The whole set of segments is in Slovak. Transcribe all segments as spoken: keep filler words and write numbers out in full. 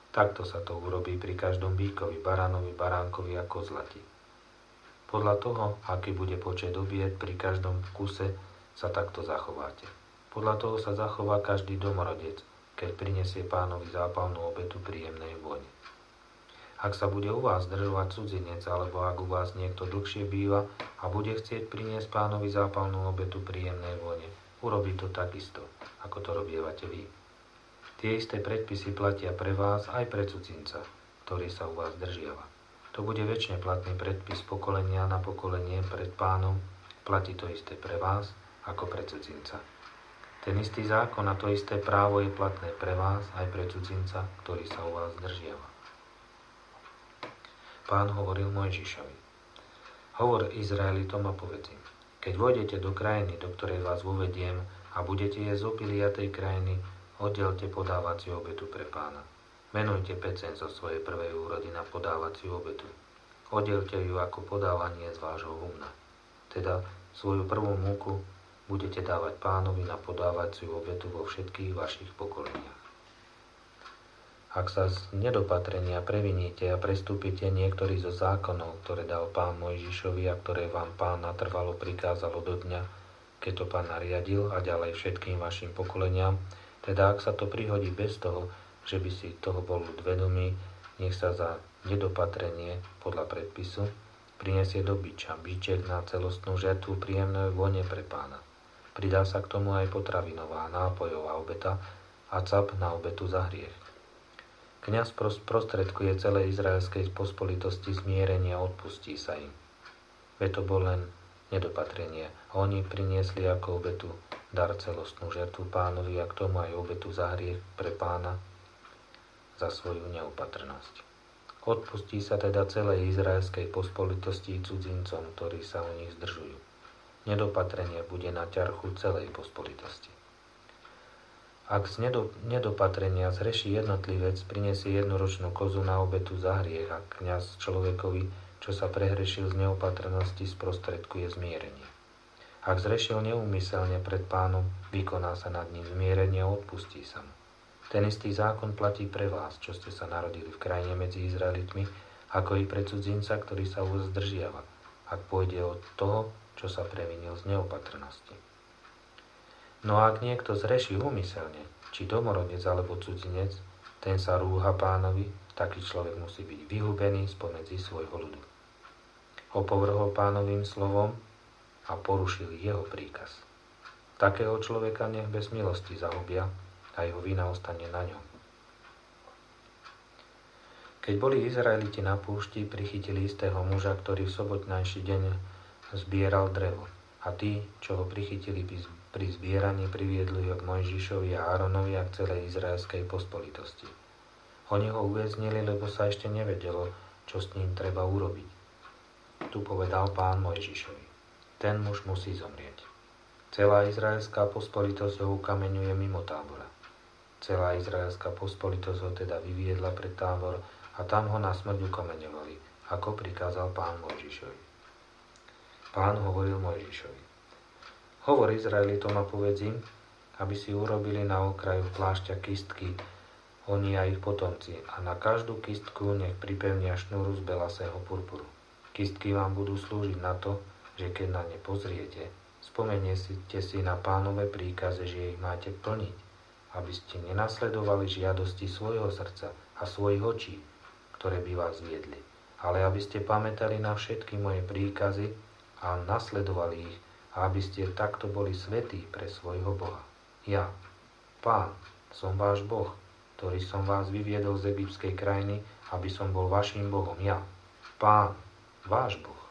Takto sa to urobí pri každom bíkovi, baránovi, baránkovi a kozlati. Podľa toho, aký bude počet obiet, pri každom kuse sa takto zachováte. Podľa toho sa zachová každý domorodec, keď prinesie Pánovi zápalnú obetu príjemnej vône. Ak sa bude u vás zdržovať cudzinec, alebo ak u vás niekto dlhšie býva a bude chcieť priniesť Pánovi zápalnú obetu príjemnej vône, urobí to takisto, ako to robievate vy. Tie isté predpisy platia pre vás aj pre cudzinca, ktorý sa u vás zdržiava. To bude večne platný predpis pokolenia na pokolenie pred Pánom, platí to isté pre vás ako pre cudzinca. Ten istý zákon a to isté právo je platné pre vás aj pre cudzinca, ktorý sa u vás zdržiava. Pán hovoril Mojžišovi: Hovor Izraelitom a povedz im: Keď vojdete do krajiny, do ktorej vás vovediem, a budete jesť obilia tej krajiny, oddelte podávaciu obetu pre Pána. Menujte peceň zo svojej prvej úrody na podávaciu obetu. Oddelte ju ako podávanie z vášho humna. Teda svoju prvú múku budete dávať Pánovi na podávaciu obetu vo všetkých vašich pokoleniach. Ak sa z nedopatrenia previníte a prestúpite niektorý zo zákonov, ktoré dal Pán Mojžišovi a ktoré vám Pán natrvalo prikázalo do dňa, keď to Pán nariadil, a ďalej všetkým vašim pokoleniam, teda ak sa to prihodí bez toho, že by si toho bol ľud vedomý, nech sa za nedopatrenie podľa predpisu prinesie do biča, biček na celostnú žertvu príjemnej vône pre Pána. Pridá sa k tomu aj potravinová, nápojová obeta a cap na obetu za hriech. Kňaz prostredkuje celej izraelskej pospolitosti zmierenie a odpustí sa im. Veď to bol len nedopatrenie a oni priniesli ako obetu dar celostnú žertvu Pánovi a k tomu aj obetu za hriech pre Pána za svoju neopatrnosť. Odpustí sa teda celej izraelskej pospolitosti cudzincom, ktorí sa u nich zdržujú. Nedopatrenie bude na ťarchu celej pospolitosti. Ak z nedopatrenia zreší jednotlivec, prinesie jednoročnú kozu na obetu za hriech a kňaz človekovi, čo sa prehrešil z neopatrnosti, sprostredkuje zmierenie. Ak zrešil neúmyselne pred Pánom, vykoná sa nad ním zmierenie a odpustí sa mu. Ten istý zákon platí pre vás, čo ste sa narodili v krajine medzi Izraelitmi, ako i pre cudzinca, ktorý sa u vás zdržiava, ak pôjde od toho, čo sa previnil z neopatrnosti. No a ak niekto zreší úmyselne, či domorodec alebo cudzinec, ten sa rúha Pánovi, taký človek musí byť vyhubený spomedzi svojho ľudu. Opovrhol Pánovým slovom a porušil jeho príkaz. Takého človeka nech bez milosti zahubia a jeho vina ostane na ňom. Keď boli Izraeliti na púšti, prichytili istého muža, ktorý v sobotnejší deň zbieral drevo. A tí, čo ho prichytili pri zbieraní, priviedli ho k Mojžišovi a Áronovi a k celej izraelskej pospolitosti. Oni ho uväznili, lebo sa ešte nevedelo, čo s ním treba urobiť. Tu povedal Pán Mojžišovi: Ten muž musí zomrieť. Celá izraelská pospolitosť ho ukameňuje mimo tábora. Celá izraelská pospolitosť ho teda vyviedla pred tábor a tam ho na smrť ukameňovali, ako prikázal Pán Mojžišovi. Pán hovoril Mojžišovi: Hovor Izraelitom a povedz im, aby si urobili na okraju plášťa kistky, oni a ich potomci, a na každú kistku nech pripevnia šnúru z belasého purpuru. Kistky vám budú slúžiť na to, že keď na ne pozriete, spomeniete si na Pánove príkaze, že ich máte plniť, aby ste nenasledovali žiadosti svojho srdca a svojich očí, ktoré by vás viedli, ale aby ste pamätali na všetky moje príkazy a nasledovali ich, a aby ste takto boli svätí pre svojho Boha. Ja, Pán, som váš Boh, ktorý som vás vyviedol z egyptskej krajiny, aby som bol vaším Bohom. Ja, Pán, váš Boh.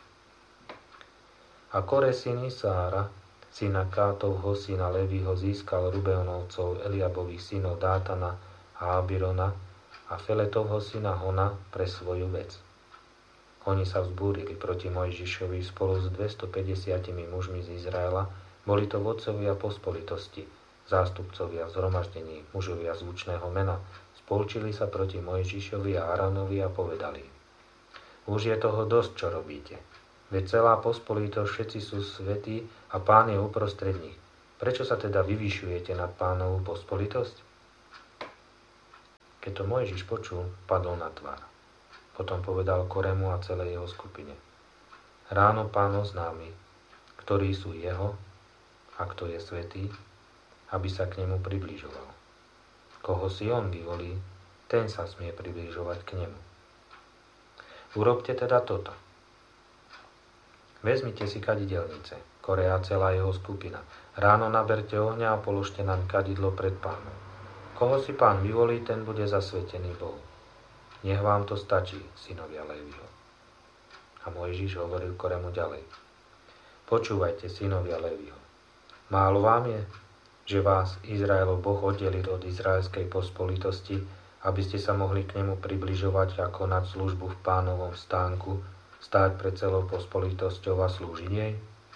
A Kore syn Isára, syna Kátovho, syna Levího, získal Rubeonovcov, Eliabových synov Dátana a Abirona a Feletovho syna Hona pre svoju vec. Oni sa vzbúrili proti Mojžišovi spolu s dvestopäťdesiatimi mužmi z Izraela. Boli to vodcovia pospolitosti, zástupcovia zhromaždení, mužovia zvučného mena. Spolčili sa proti Mojžišovi a Áronovi a povedali: Už je toho dosť, čo robíte. Veď celá pospolitosť, všetci sú svätí a Pán je uprostred nich. Prečo sa teda vyvyšujete nad Pánovu pospolitosť? Keď to Mojžiš počul, padol na tvár. Potom povedal Koremu a celej jeho skupine: Ráno Pán oznámi, ktorí sú jeho a kto je svätý, aby sa k nemu približoval. Koho si on vyvolí, ten sa smie približovať k nemu. Urobte teda toto. Vezmite si kadidelnice, Kore a celá jeho skupina. Ráno naberte ohňa a položte naň kadidlo pred Pánom. Koho si Pán vyvolí, ten bude zasvetený Bohu. Nech vám to stačí, synovia Léviho. A Mojžiš hovoril Koremu ďalej: Počúvajte, synovia Léviho. Málo vám je, že vás Izraelov Boh oddelil od izraelskej pospolitosti, aby ste sa mohli k nemu približovať a konať službu v Pánovom stánku, stáť pred celou pospolitosťou a slúžiť jej?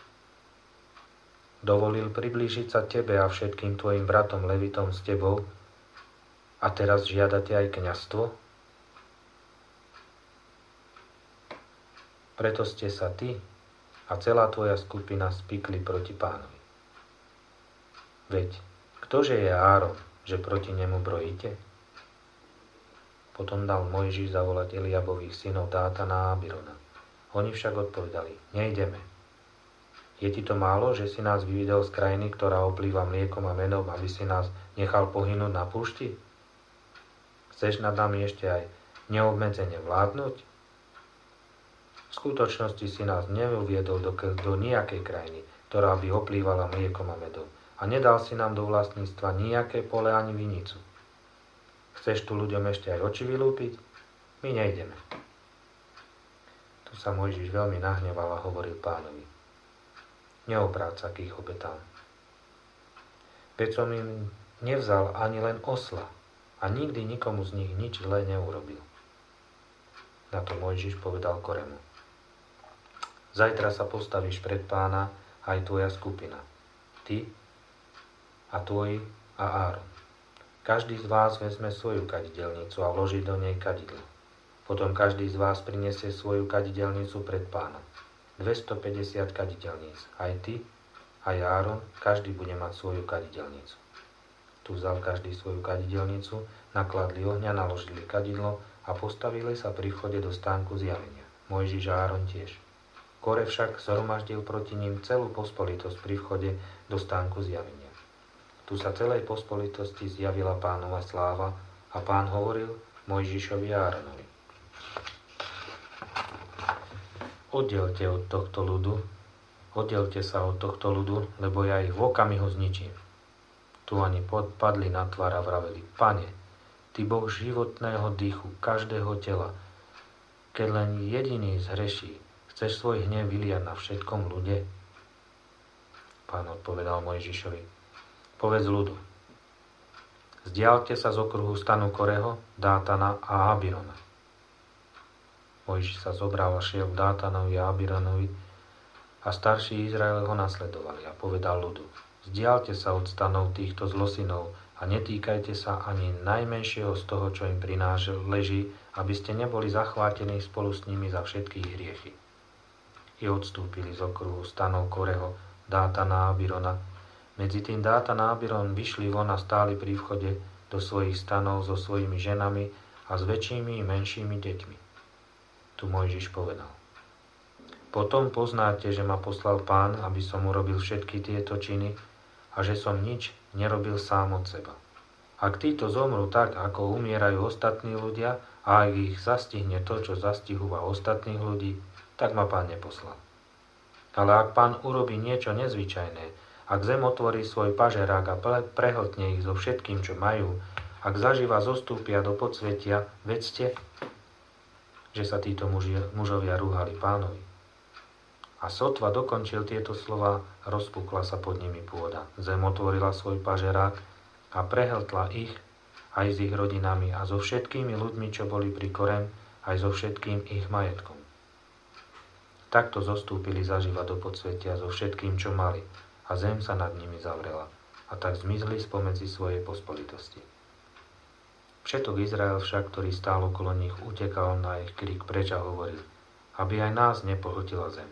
Dovolil priblížiť sa tebe a všetkým tvojim bratom Levitom s tebou a teraz žiadate aj kňazstvo? Preto ste sa ty a celá tvoja skupina spikli proti Pánovi. Veď, ktože je Áron, že proti nemu brojíte? Potom dal Mojžiš zavolať Eliabových synov Dátana a Abirona. Oni však odpovedali: Nejdeme. Je ti to málo, že si nás vyvidel z krajiny, ktorá oplýva mliekom a medom, aby si nás nechal pohynúť na púšti? Chceš nad nami ešte aj neobmedzene vládnuť? V skutočnosti si nás neuviedol do, do nejakej krajiny, ktorá by oplývala mliekom a medom, a nedal si nám do vlastníctva nejaké pole ani vinicu. Chceš tu ľuďom ešte aj oči vylúpiť? My nejdeme. Tu sa Mojžiš veľmi nahneval a hovoril Pánovi: Neobráť sa k ich obetám. Veď som im nevzal ani len osla a nikdy nikomu z nich nič zlé neurobil. Na to Mojžiš povedal Koremu: Zajtra sa postavíš pred Pána aj tvoja skupina, ty a tvoj a Áron. Každý z vás vezme svoju kadidelnicu a vloží do nej kadidlo. Potom každý z vás prinesie svoju kadidelnicu pred Pána. dvestopäťdesiat kadidelníc. Aj ty, aj Áron, každý bude mať svoju kadidelnicu. Tu vzal každý svoju kadidelnicu, nakladli ohňa, naložili kadidlo a postavili sa pri vchode do stánku zjavenia. Mojžiš a Áron tiež. Kore však zhromaždil proti ním celú pospolitosť pri vchode do stánku zjavenia. Tu sa celej pospolitosti zjavila Pánova sláva a Pán hovoril Mojžišovi a Áronovi: Oddelte od tohto ľudu, oddelte sa od tohto ľudu, lebo ja ich v okamihu zničím. Tu ani padli na tvár a vraveli: Pane, ty Boh životného dychu, každého tela, keď len jediný zhreší, chceš svoj hnev vyliať na všetkom ľude? Pán odpovedal Mojžišovi: Povedz ľudu: Zdialte sa z okruhu stanu Koreho, Dátana a Abirona. Mojžiš sa zobral a šiel k Dátanovi a Abironovi a starší Izrael ho nasledovali a povedal ľudu: Zdialte sa od stanov týchto zlosinov a netýkajte sa ani najmenšieho z toho, čo im prinášel leží, aby ste neboli zachvátení spolu s nimi za všetky hriechy. I odstúpili z okruhu stanov Koreho, Dátana a Abirona. Medzi tým Dátan a Abiron vyšli von a stáli pri vchode do svojich stanov so svojimi ženami a s väčšími i menšími deťmi. Tu Mojžiš povedal: Potom poznáte, že ma poslal Pán, aby som urobil všetky tieto činy a že som nič nerobil sám od seba. Ak títo zomrú tak, ako umierajú ostatní ľudia, a ak ich zastihne to, čo zastihúva ostatných ľudí, tak ma Pán neposlal. Ale ak Pán urobí niečo nezvyčajné, ak zem otvorí svoj pažerák a prehltne ich so všetkým, čo majú, ak zaživa zostúpia do podsvetia, vedzte, že sa títo muži, mužovia rúhali Pánovi. A sotva dokončil tieto slova, rozpukla sa pod nimi pôda. Zem otvorila svoj pažerák a prehltla ich aj s ich rodinami a so všetkými ľuďmi, čo boli pri Korem, aj so všetkým ich majetkom. Takto zostúpili zaživa do podsvetia so všetkým, čo mali, a zem sa nad nimi zavrela, a tak zmizli spomedzi svojej pospolitosti. Všetok Izrael však, ktorý stál okolo nich, utekal na ich krik preč a hovoril: Aby aj nás nepohltila zem.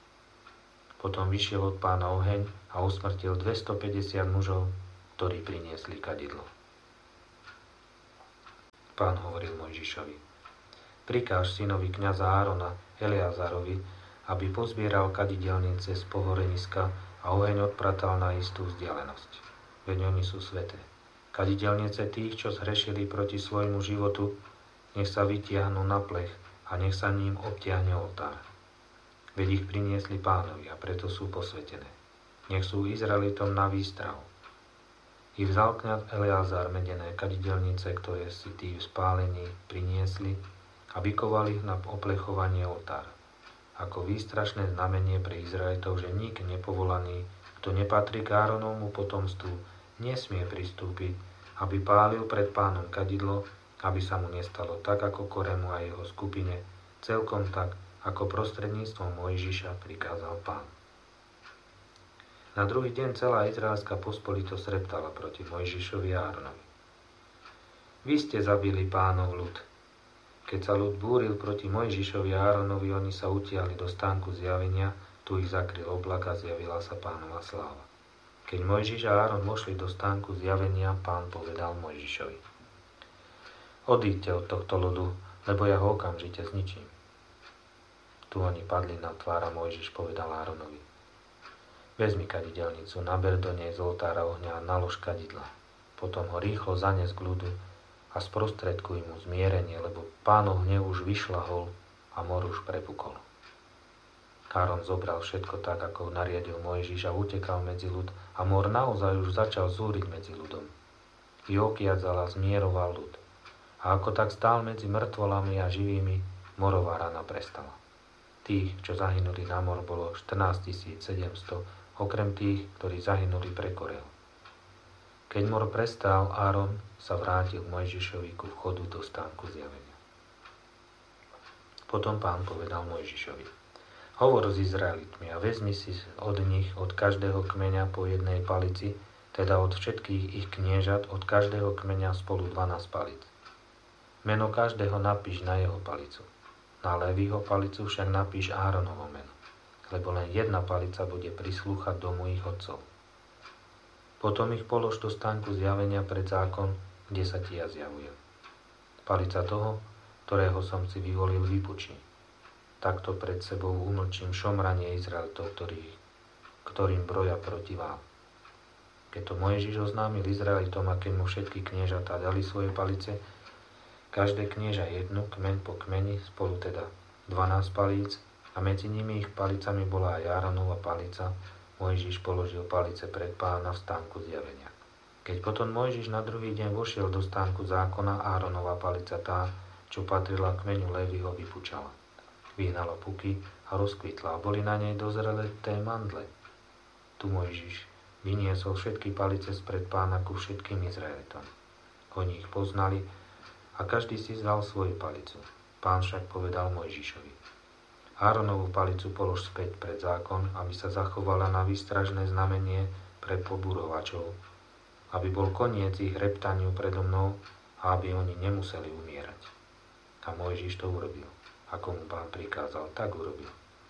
Potom vyšiel od Pána oheň a usmrtil dvestopäťdesiat mužov, ktorí priniesli kadidlo. Pán hovoril Mojžišovi: Prikáž synovi kňaza Árona, Eleazarovi, aby pozbieral kadidelnice z pohoreniska a oheň odpratal na istú vzdialenosť. Veď oni sú sveté. Kadidelnice tých, čo zhrešili proti svojmu životu, nech sa vytiahnu na plech a nech sa ním obtiahne oltár. Veď ich priniesli Pánovi a preto sú posvetené. Nech sú Izraelitom na výstrahu. I vzal kňaz Eleazar medené kadidelnice, ktoré si tí v spálení priniesli, a vykoval ich na oplechovanie oltára, ako výstrašné znamenie pre Izraelitov, že nik nepovolaný, kto nepatrí k Áronovmu potomstvu, nesmie pristúpiť, aby pálil pred Pánom kadidlo, aby sa mu nestalo tak ako Koremu a jeho skupine, celkom tak, ako prostredníctvom Mojžiša prikázal Pán. Na druhý deň celá izraelská pospolitosť reptala proti Mojžišovi a Áronovi. Vy ste zabili Pánov ľud. Keď sa ľud búril proti Mojžišovi a Áronovi, oni sa utiahli do stánku zjavenia, tu ich zakryl oblak a zjavila sa Pánova sláva. Keď Mojžiš a Áron vošli do stánku zjavenia, Pán povedal Mojžišovi: Odíďte od tohto ľudu, lebo ja ho okamžite zničím. Tu oni padli na tvár a Mojžiš povedal Áronovi: Vezmi kadidelnicu, naber do nej z oltára ohňa a nalož kadidla. Potom ho rýchlo zanes k ľudu a sprostredkuj mu zmierenie, lebo Pánov hnev už vyšľahol a mor už prepukol. Áron zobral všetko tak, ako nariadil Mojžiš a utekal medzi ľud a mor naozaj už začal zúriť medzi ľudom. I okiadzal a zmieroval ľud. A ako tak stál medzi mŕtvolami a živými, morová rana prestala. Tých, čo zahynuli na mor, bolo štrnásťtisícsedemsto, okrem tých, ktorí zahynuli pre Korel. Keď mor prestal, Áron sa vrátil k Mojžišovi ku vchodu do stánku zjavenia. Potom Pán povedal Mojžišovi: Hovor s Izraelitmi a vezmi si od nich, od každého kmeňa po jednej palici, teda od všetkých ich kniežat, od každého kmeňa spolu dvanásť palíc. Meno každého napíš na jeho palicu. Na Léviho palicu však napíš Áronovo meno, lebo len jedna palica bude prislúchať domu ich otcov. Potom ich polož do stánku zjavenia pred zákon, kde sa ti ja zjavujem. Palica toho, ktorého som si vyvolil, vypučí. Takto pred sebou umlčím šomranie Izraelitov, ktorých, ktorým broja proti vám. Keď to Mojžiš oznámil Izraelitom a keď mu všetky kniežatá dali svoje palice, každé knieža jednu, kmeň po kmeni, spolu teda dvanásť palíc, a medzi nimi ich palicami bola aj Áronova palica. Mojžiš položil palice pred Pána v stánku zjavenia. Keď potom Mojžiš na druhý deň vošiel do stánku zákona, Áronova palica, tá, čo patrila kmeňu Léviho, vypučala. Vyhnala puky a rozkvitla a boli na nej dozrelé té mandle. Tu Mojžiš vyniesol všetky palice spred Pána ku všetkým Izraelitom. Oni ich poznali a každý si vzal svoju palicu. Pán však povedal Mojžišovi: Áronovú palicu polož späť pred zákon, aby sa zachovala na výstražné znamenie pre poburovačov, aby bol koniec ich reptaniu predo mnou a aby oni nemuseli umierať. A Mojžiš to urobil. Ako mu Pán prikázal, tak urobil.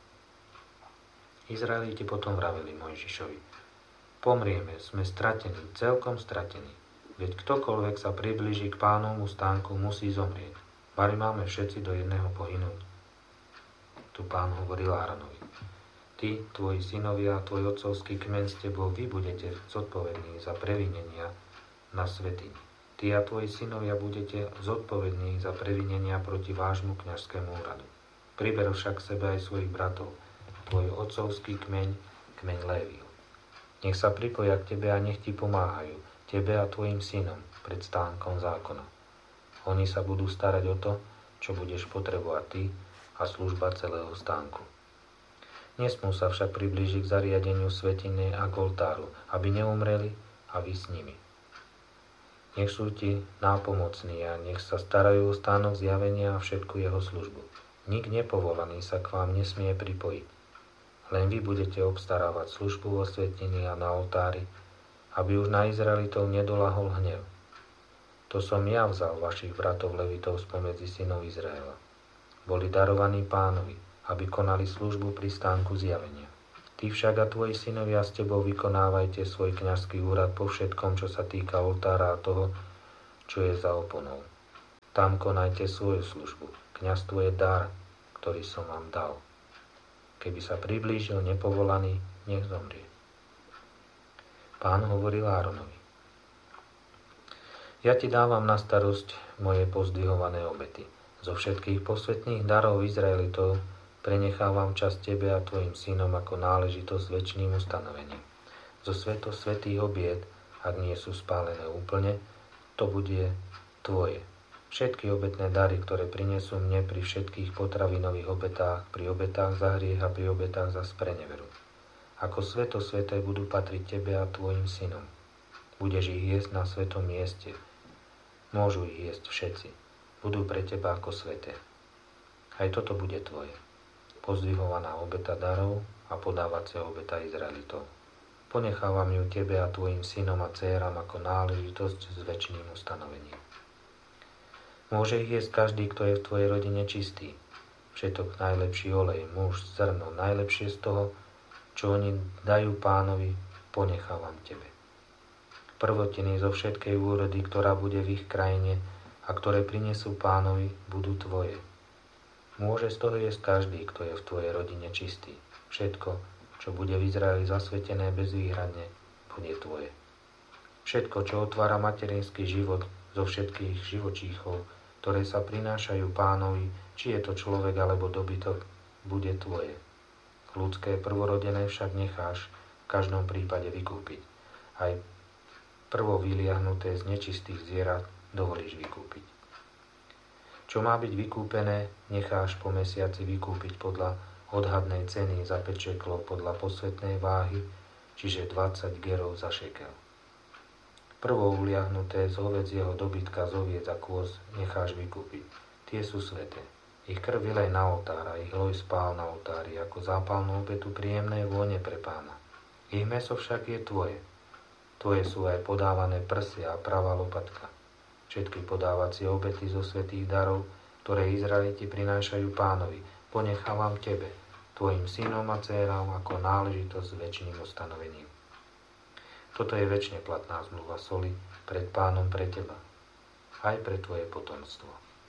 Izraeliti potom vraveli Mojžišovi: Pomrieme, sme stratení, celkom stratení. Veď ktokoľvek sa priblíži k Pánovmu stánku, musí zomrieť. Bari máme všetci do jedného pohynúť. Tu Pán hovoril Áronovi: Ty, tvoji synovia a tvoj otcovský kmeň s tebou, vy budete zodpovední za previnenia na svätyni. Ty a tvoji synovia budete zodpovední za previnenia proti vášmu kňažskému úradu. Priber však sebe aj svojich bratov, tvoj otcovský kmeň, kmeň Léviho. Nech sa pripoja k tebe a nech ti pomáhajú, tebe a tvojim synom, pred stánkom zákona. Oni sa budú starať o to, čo budeš potrebovať ty a služba celého stánku. Nesmú sa však priblížiť k zariadeniu svätyne a k oltáru, aby neumreli a vy s nimi. Nech sú ti nápomocní a nech sa starajú o stánok zjavenia a všetku jeho službu. Nik nepovolaný sa k vám nesmie pripojiť. Len vy budete obstarávať službu vo svätyni a na oltári, aby už na Izraelitov nedolahol hnev. To som ja vzal vašich bratov Levitov spomedzi synov Izraela. Boli darovaní Pánovi, aby konali službu pri stánku zjavenia. Ty však a tvoji synovia s tebou vykonávajte svoj kňazský úrad po všetkom, čo sa týka oltára a toho, čo je za oponou. Tam konajte svoju službu. Kňazstvo je dar, ktorý som vám dal. Keby sa priblížil nepovolaný, nech zomrie. Pán hovoril Áronovi: Ja ti dávam na starosť moje pozdvihované obety. Zo všetkých posvetných darov Izraelitov prenechávam časť tebe a tvojim synom ako náležitosť večným ustanovením. Zo sveto svätých obiet, ak nie sú spálené úplne, to bude tvoje. Všetky obetné dary, ktoré prinesú mne pri všetkých potravinových obetách, pri obetách za hriech a pri obetách za spreneveru. Ako sveto sveté budú patriť tebe a tvojim synom. Budeš ich jesť na svetom mieste. Môžu ich jesť všetci. Budú pre teba ako sveté. Aj toto bude tvoje. Pozdvihovaná obeta darov a podávacia obeta Izraelitov. Ponechávam ju tebe a tvojim synom a dcéram ako náležitosť s večným ustanovením. Môže ich jesť každý, kto je v tvojej rodine čistý. Všetok najlepší olej, muž, zrno, najlepšie z toho, čo oni dajú pánovi, ponechávam tebe. Prvotiny zo všetkej úrody, ktorá bude v ich krajine a ktoré prinesú pánovi, budú tvoje. Môže z toho jesť každý, kto je v tvojej rodine čistý. Všetko, čo bude v Izraeli zasvetené bezvýhradne, bude tvoje. Všetko, čo otvára materinský život zo všetkých živočíchov, ktoré sa prinášajú pánovi, či je to človek alebo dobytok, bude tvoje. Ľudské prvorodené však necháš v každom prípade vykúpiť. Aj prvo vyliahnuté z nečistých zvierat dovolíš vykúpiť. Čo má byť vykúpené, necháš po mesiaci vykúpiť podľa odhadnej ceny za päť šeklov podľa posvetnej váhy, čiže dvadsať gerov za šekel. Prvo uliahnuté z hovedzieho dobytka z oviec a kôz necháš vykúpiť. Tie sú sveté. Ich krv vylej na oltár a ich loj spál na oltári ako zápalnú obetu príjemnej vône pre pána. Ich mäso však je tvoje. Tvoje sú aj podávané prsia a pravá lopatka. Všetky podávacie obety zo svätých darov, ktoré Izraeliti prinášajú pánovi, ponechávam tebe, tvojim synom a dcéram ako náležitosť s večným ustanovením. Toto je večne platná zmluva soli pred pánom pre teba, aj pre tvoje potomstvo.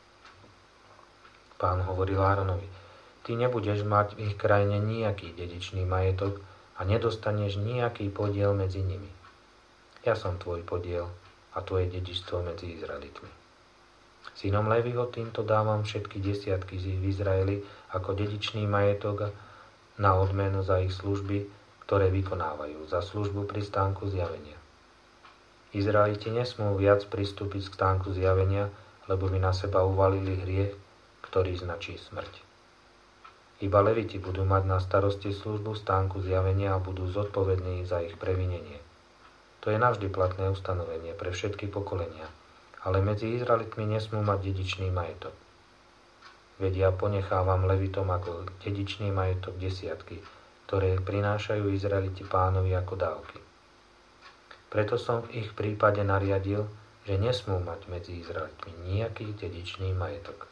Pán hovoril Áronovi: Ty nebudeš mať v ich krajine nejaký dedičný majetok a nedostaneš nejaký podiel medzi nimi. Ja som tvoj podiel a tvoje dedičstvo medzi Izraelitmi. Synom Leviho týmto dávam všetky desiatky v Izraeli ako dedičný majetok na odmenu za ich služby, ktoré vykonávajú, za službu pri stánku zjavenia. Izraeliti nesmú viac pristúpiť k stánku zjavenia, lebo by na seba uvalili hriech, ktorý značí smrť. Iba Leviti budú mať na starosti službu stánku zjavenia a budú zodpovední za ich previnenie. To je navždy platné ustanovenie pre všetky pokolenia, ale medzi Izraelitmi nesmú mať dedičný majetok. Veď ja ponechávam Levitom ako dedičný majetok desiatky, ktoré prinášajú Izraeliti pánovi ako dávky. Preto som v ich prípade nariadil, že nesmú mať medzi Izraelitmi nejaký dedičný majetok.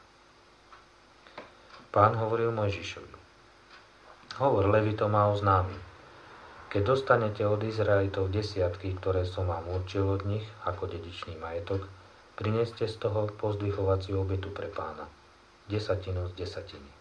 Pán hovoril Mojžišovi: Hovor Levitom a oznámi: Keď dostanete od Izraelitov desiatky, ktoré som vám určil od nich ako dedičný majetok, prineste z toho pozdvihovaciu obetu pre pána, desatinu z desatiny.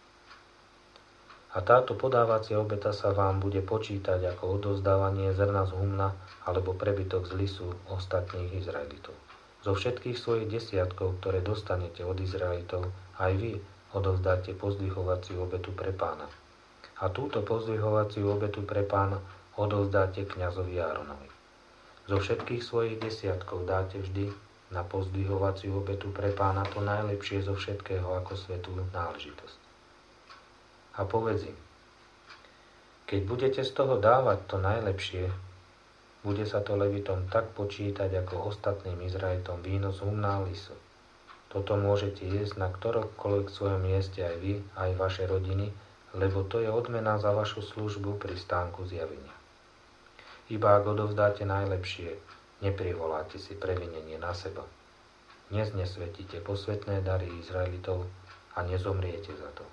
A táto podávacia obeta sa vám bude počítať ako odovzdávanie zrna z humna alebo prebytok z lisu ostatných Izraelitov. Zo všetkých svojich desiatkov, ktoré dostanete od Izraelitov, aj vy odovzdáte pozdvihovaciu obetu pre pána. A túto pozdvihovaciu obetu pre pána odovzdáte kňazovi Áronovi. Zo všetkých svojich desiatkov dáte vždy na pozdvihovaciu obetu pre pána to najlepšie zo všetkého ako svätú náležitosť. A povedz im: Keď budete z toho dávať to najlepšie, bude sa to Levitom tak počítať ako ostatným Izraelitom víno z humna a lisu. Toto môžete jesť na ktorokoľvek svojom mieste aj vy, aj vaše rodiny, lebo to je odmena za vašu službu pri stánku zjavenia. Iba ak odovzdáte najlepšie, neprivoláte si previnenie na seba. Neznesvetíte posvetné dary Izraelitov a nezomriete za to.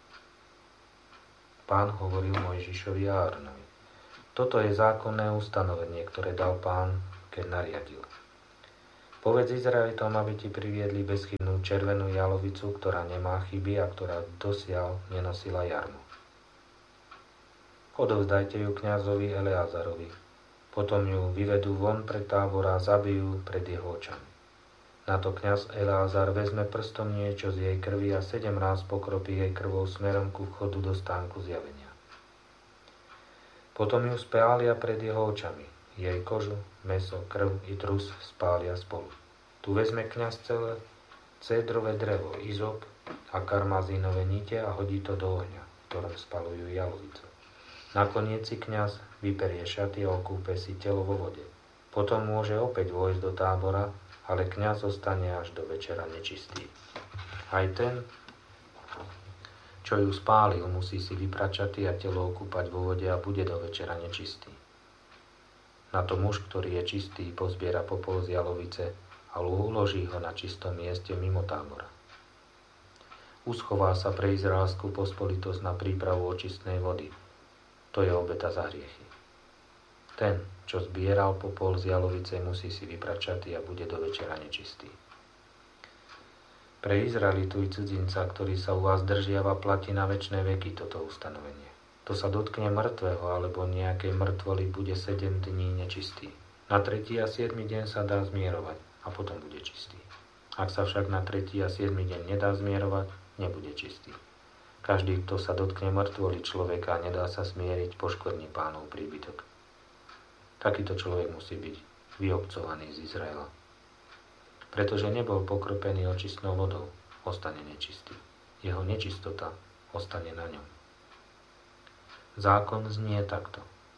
Pán hovoril Mojžišovi a Áronovi: Toto je zákonné ustanovenie, ktoré dal Pán, keď nariadil. Povedz Izraelitom, aby ti priviedli bezchybnú červenú jalovicu, ktorá nemá chyby a ktorá dosiaľ nenosila jarmu. Odovzdajte ju kňazovi Eleazarovi. Potom ju vyvedú von pred tábor a zabijú pred jeho očami. Na to kňaz Eleazar vezme prstom niečo z jej krvi a sedem ráz pokropí jej krvou smerom ku vchodu do stánku zjavenia. Potom ju spália pred jeho očami. Jej kožu, mäso, krv i trus spália spolu. Tu vezme kňaz celé cédrové drevo, izop a karmazínové nite a hodí to do ohňa, v ktorom spalujú jalovicu. Nakoniec si kňaz vyperie šaty a okúpe si telo vo vode. Potom môže opäť vojsť do tábora, ale kňaz zostane až do večera nečistý. Aj ten, čo ju spálil, musí si vyprať šaty a telo okúpať vo vode a bude do večera nečistý. Na to muž, ktorý je čistý, pozbiera popol z jalovice a uloží ho na čistom mieste mimo tábora. Uschová sa pre izraelskú pospolitosť na prípravu očistnej vody. To je obeta za hriechy. Ten, čo zbieral popol z jalovice, musí si vyprať šaty a bude do večera nečistý. Pre Izraelitu i cudzinca, ktorý sa u vás držiava, platí na večné veky toto ustanovenie. To sa dotkne mŕtvého alebo nejakej mŕtvoly, bude sedem dní nečistý. Na tretí a siedmy deň sa dá zmierovať a potom bude čistý. Ak sa však na tretí a siedmy deň nedá zmierovať, nebude čistý. Každý, kto sa dotkne mŕtvoly človeka a nedá sa zmieriť, poškvrní Pánov príbytok. Takýto človek musí byť vyobcovaný z Izraela. Pretože nebol pokropený očistnou vodou, ostane nečistý. Jeho nečistota ostane na ňom. Zákon znie takto.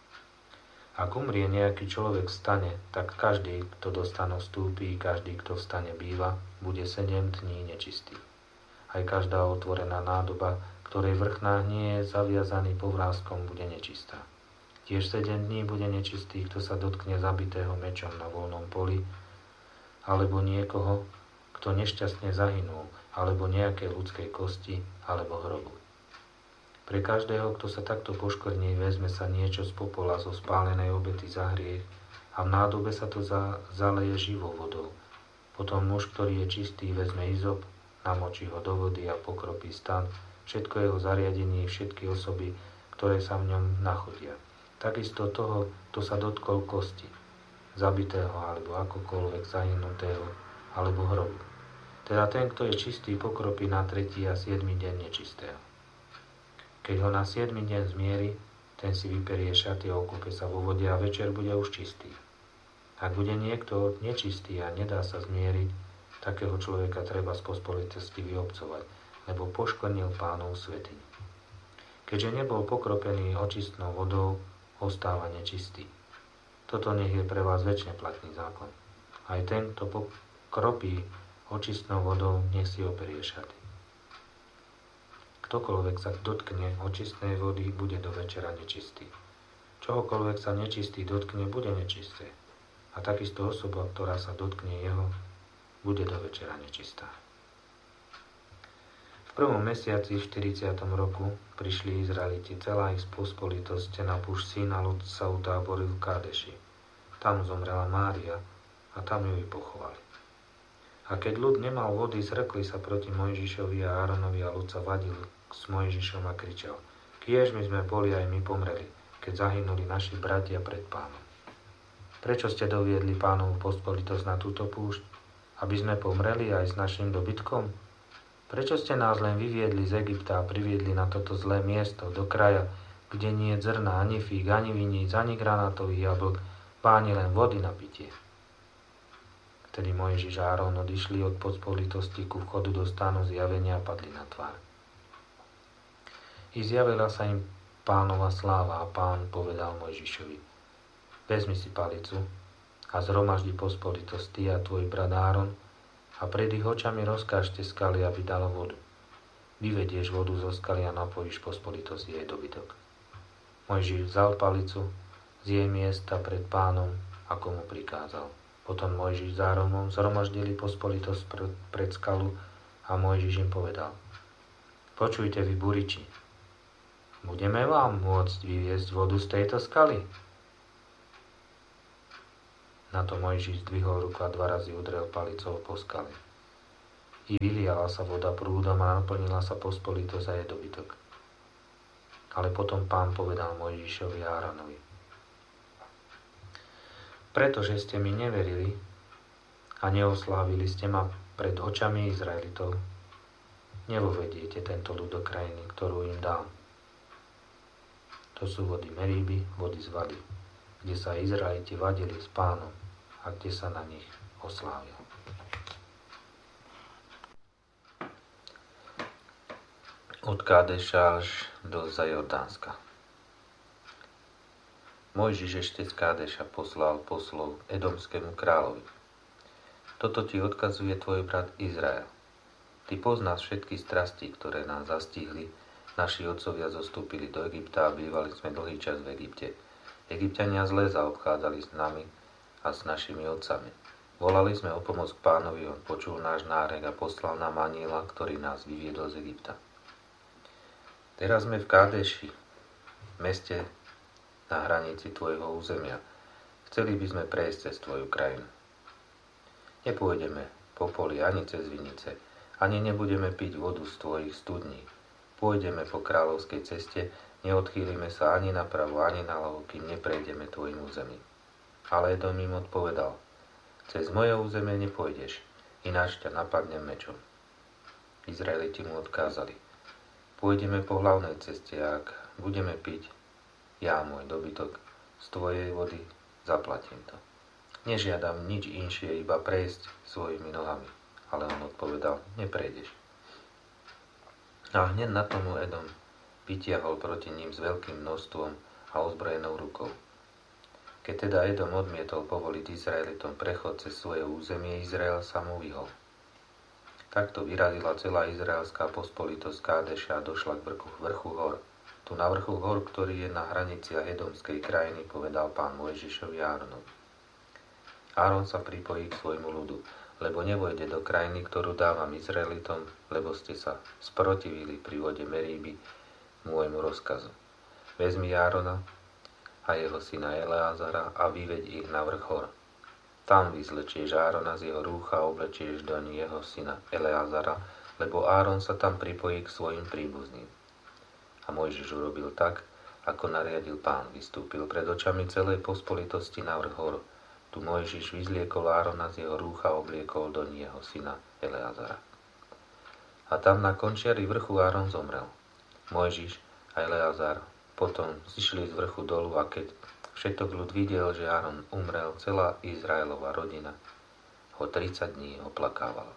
Ak umrie nejaký človek vstane, tak každý, kto do stanu vstúpi, každý, kto vstane býva, bude sedem dní nečistý. Aj každá otvorená nádoba, ktorej vrchná nie je zaviazaný povráskom, bude nečistá. Tiež sedem dní bude nečistý, kto sa dotkne zabitého mečom na voľnom poli, alebo niekoho, kto nešťastne zahynul, alebo nejakej ľudskej kosti, alebo hrobu. Pre každého, kto sa takto poškvrní, vezme sa niečo z popola zo spálenej obety za hriech a v nádobe sa to za, zaleje živou vodou. Potom muž, ktorý je čistý, vezme izop, namočí ho do vody a pokropí stan, všetko jeho zariadenie, všetky osoby, ktoré sa v ňom nachodia. Takisto toho, kto sa dotkol kosti, zabitého alebo akokoľvek zahynutého, alebo hrobu. Teda ten, kto je čistý, pokropí na tretí a siedmy deň nečistého. Keď ho na siedmy deň zmieri, ten si vyperie šaty a okúpe sa vo vode a večer bude už čistý. Ak bude niekto nečistý a nedá sa zmieriť, takého človeka treba z pospolitosti vyobcovať, lebo poškvrnil Pánov svätyň. Keďže nebol pokropený očistnou vodou, ostáva nečistý. Toto nech je pre vás večne platný zákon. Aj ten, kto pokropí očistnou vodou, nech si operie šaty. Ktokoľvek sa dotkne očistnej vody, bude do večera nečistý. Čohokoľvek sa nečistý dotkne, bude nečisté. A takisto osoba, ktorá sa dotkne jeho, bude do večera nečistá. V prvom mesiaci v štyridsiatom roku prišli Izraeliti, celá ich pospolitosť na púšť Sína, ľud sa utáboril v Kádeši. Tam zomrela Mária a tam ju i pochovali. A keď ľud nemal vody, zrekli sa proti Mojžišovi a Áronovi a ľud sa vadil s Mojžišom a kričal: Kiež my sme boli aj my pomreli, keď zahynuli naši bratia pred Pánom. Prečo ste doviedli Pánovu pospolitosť na túto púšť? Aby sme pomreli aj s našim dobytkom? Prečo ste nás len vyviedli z Egypta a priviedli na toto zlé miesto, do kraja, kde nie je zrna, ani fíg, ani viníc, ani granátových jablk, páni len vody na pitie? Vtedy Mojžiš a Áron odišli od pospolitosti ku vchodu do stánu zjavenia a padli na tvár. I zjavila sa im Pánova sláva a Pán povedal Mojžišovi: Vezmi si palicu a zhromaždi pospolitosť ty a tvoj brat Áron a pred ich očami rozkážte skaly, aby dalo vodu. Vyvedieš vodu zo skaly a napojíš pospolitosť jej dobytok. Mojžiš vzal palicu z jej miesta pred Pánom, ako mu prikázal. Potom Mojžiš s Áronom zhromaždili pospolitosť pred, pred skalu a Mojžiš im povedal: Počujte vy, buriči, budeme vám môcť vyviesť vodu z tejto skaly? Na to Mojžiš zdvihol ruku a dva razy udrel palicou po skale. I vyliala sa voda prúdom a naplnila sa pospolitosť a jej dobytok. Ale potom Pán povedal Mojžišovi a Áronovi: pretože ste mi neverili a neoslávili ste ma pred očami Izraelitov, nevovediete tento ľud do krajiny, ktorú im dám. To sú vody Meríby, vody z Vady, kde sa Izraeliti vadili s Pánom a kde sa na nich oslávil. Od Kádeša až do Zajordánska. Mojžiš ešte z Kádeša poslal poslov edomskému kráľovi. Toto ti odkazuje tvoj brat Izrael. Ty poznáš všetky strasti, ktoré nás zastihli. Naši otcovia zostúpili do Egypta a bývali sme dlhý čas v Egypte. Egypťania zle zaobchádzali s nami a s našimi otcami. Volali sme o pomoc k Pánovi, on počul náš nárek a poslal nám anjela, ktorý nás vyviedol z Egypta. Teraz sme v Kádeši, meste na hranici tvojho územia. Chceli by sme prejsť cez tvoju krajinu. Nepôjdeme po poli ani cez vinice, ani nebudeme piť vodu z tvojich studní. Pôjdeme po kráľovskej ceste, neodchýlime sa ani napravo, ani naľavo, kým neprejdeme tvojim územím. Ale Edom im odpovedal: cez moje územie nepôjdeš, ináč ťa napadnem mečom. Izraeliti mu odkázali: pôjdeme po hlavnej ceste, ak budeme piť ja môj dobytok z tvojej vody, zaplatím to. Nežiadam nič inšie, iba prejsť svojimi nohami. Ale on odpovedal: neprejdeš. A hneď na tomu Edom vytiahol proti ním s veľkým množstvom a ozbrojenou rukou. Keď teda Edom odmietol povoliť Izraelitom prechod cez svoje územie, Izrael sa mu vyhol. Takto vyrazila celá izraelská pospolitosť Kádeša a došla k vrchu, vrchu hor. Tu na vrchu hor, ktorý je na hraniciach edomskej krajiny, povedal Pán Mojžišovi a Áronovi: Áron sa pripojí k svojmu ľudu, lebo nevojde do krajiny, ktorú dávam Izraelitom, lebo ste sa sprotivili pri vode Meríby môjmu rozkazu. Vezmi Árona a jeho syna Eleazara a vyveď ich na vrch hor. Tam vyzlečieš Árona z jeho rúcha a oblečieš doň jeho syna Eleazara, lebo Áron sa tam pripojí k svojim príbuzným. A Mojžiš urobil tak, ako nariadil Pán. Vystúpil pred očami celej pospolitosti na vrch hor. Tu Mojžiš vyzliekol Árona z jeho rúcha a obliekol doň jeho syna Eleazara. A tam na končiari vrchu Áron zomrel. Mojžiš a Eleazar potom zišli z vrchu dolu, a keď všetok ľud videl, že Áron umrel, celá Izraelova rodina ho tridsať dní oplakávala.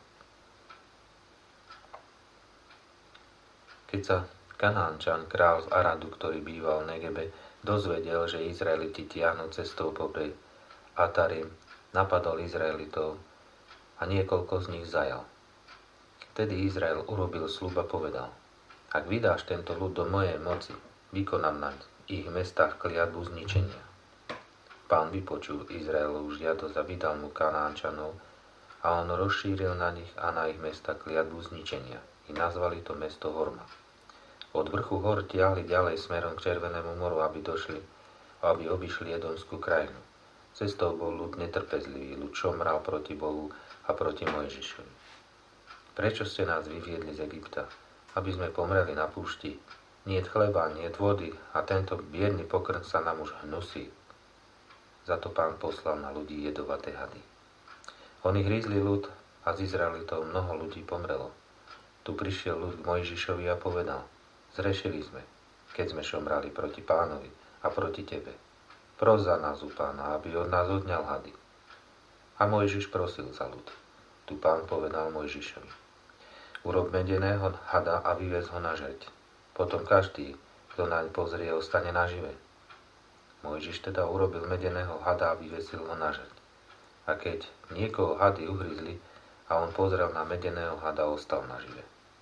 Keď sa Kanánčan, král z Aradu, ktorý býval v Negebe, dozvedel, že Izraeliti tiahnu cestou popri Atarim, napadol Izraelitov a niekoľko z nich zajal. Vtedy Izrael urobil sľub a povedal: ak vydáš tento ľud do mojej moci, vykonám na ich mestách kliatbu zničenia. Pán vypočul Izraelov žiadosť a vydal mu Kanánčanov a on rozšíril na nich a na ich mesta kliatbu zničenia. I nazvali to mesto Horma. Od vrchu hor tiahli ďalej smerom k Červenému moru, aby došli, aby obišli edomskú krajinu. Cestou bol ľud netrpezlivý, ľud šomral proti Bohu a proti Mojžišovi. Prečo ste nás vyviedli z Egypta, aby sme pomreli na púšti? Niet chleba, niet vody a tento biedný pokrm sa nám už hnusí. Za to Pán poslal na ľudí jedovaté hady. Oni hrízli ľud a z Izraelitov mnoho ľudí pomrelo. Tu prišiel ľud k Mojžišovi a povedal: zrešili sme, keď sme šomrali proti Pánovi a proti tebe. Pros za nás u Pána, aby od nás odňal hady. A Mojžiš prosil za ľud. Tu Pán povedal Mojžišovi: urob medeného hada a vyvez ho na žeť. Potom každý, kto naň pozrie, ostane nažive. Mojžiš teda urobil medeného hada a vyvesil ho na žeť. A keď niekoho hady uhryzli a on pozrel na medeného hada, ostal nažive.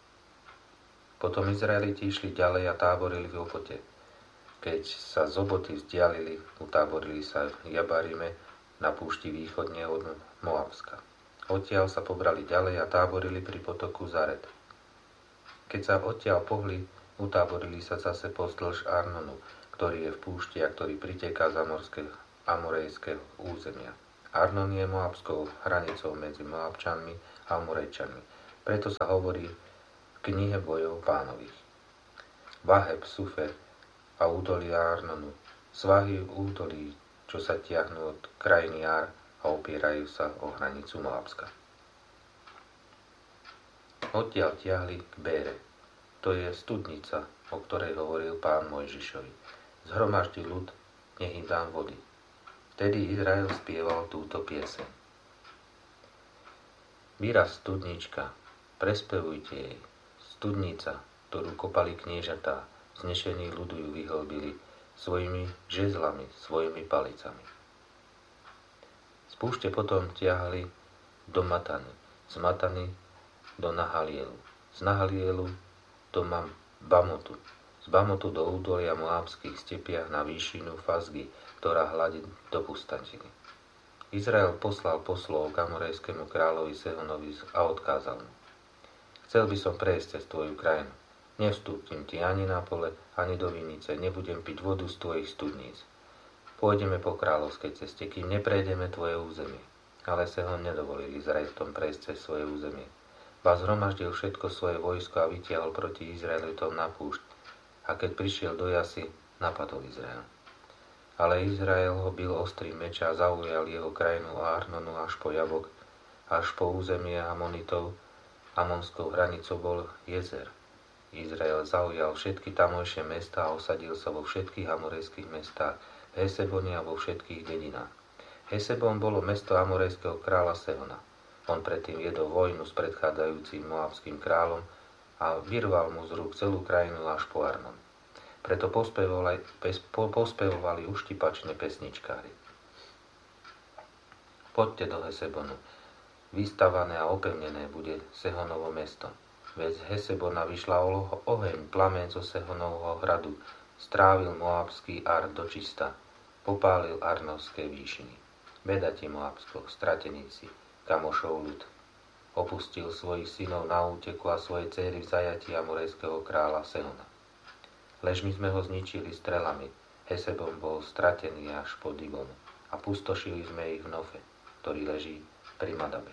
Potom Izraeliti išli ďalej a táborili v Obote. Keď sa z Oboty vzdialili, utáborili sa v Jabarime na púšti východne od Moabska. Odtiaľ sa pobrali ďalej a táborili pri potoku Zaret. Keď sa odtiaľ pohli, utáborili sa zase pozdĺž Arnonu, ktorý je v púšti a ktorý priteká z amorejského územia. Arnon je moabskou hranicou medzi Moabčanmi a Amorejčanmi. Preto sa hovorí v knihe bojov Pánových. Vaheb, Sufer a údolia Arnonu, svahy údolí, čo sa tiahnú od krajiny Ár a opierajú sa o hranicu Moabska. Odtiaľ tiahli k Bére, to je studnica, o ktorej hovoril Pán Mojžišovi. Zhromaždil ľud, nech im dám vody. Vtedy Izrael spieval túto pieseň. Výraz studnička, prespevujte jej. Studnica, ktorú kopali kniežatá, znešení ľudu ju vyhlbili svojimi žezlami, svojimi palicami. Z púšte potom ťahali do Matany, z Matany do Nahalielu, z Nahalielu do Bamotu, z Bamotu do údolia Moábskych stepiach na výšinu Fazgy, ktorá hladí do pustantiny. Izrael poslal poslov k amorejskému kráľovi Sehonovi a odkázal mu: Chcel by som prejsť cez tvoju krajinu. Nevstúpim ti ani na pole, ani do vinice, nebudem piť vodu z tvojich studníc. Pôjdeme po kráľovskej ceste, kým neprejdeme tvoje územie. Ale Sehon nedovolil Izraelitom prejsť cez svoje územie. Ba zhromaždil všetko svoje vojsko a vytiahol proti Izraelitom na púšť. A keď prišiel do Jasy, napadol Izrael. Ale Izrael ho bil ostrým meča a zaujal jeho krajinu a Arnonu až po Jabok, až po územie Amonitov. Amonskou hranicou bol Jezer. Izrael zaujal všetky tamojšie mestá a osadil sa vo všetkých amorejských mestách, v Hesebone a vo všetkých dedinách. Hesebon bolo mesto amorejského kráľa Sehona. On predtým viedol vojnu s predchádzajúcim moabským kráľom a vyrval mu z rúk celú krajinu až po Arnon. Preto pospevovali, pospevovali uštipačne pesničkári. Poďte do Hesebonu. Vystavané a opevnené bude Sehonovo mesto. Veď z Hesebona vyšla oheň, plameň zo Sehonovho hradu, strávil moabský Ar do čista, popálil Arnovské výšiny. Beda ti, Moabsko, stratený si, kamošov ľud. Opustil svojich synov na úteku a svoje céry v zajatí amorejského kráľa Sehona. Lež my sme ho zničili strelami, Hesebon bol stratený až po Dibonu a pustošili sme ich v Nofe, ktorý leží pri Madabe.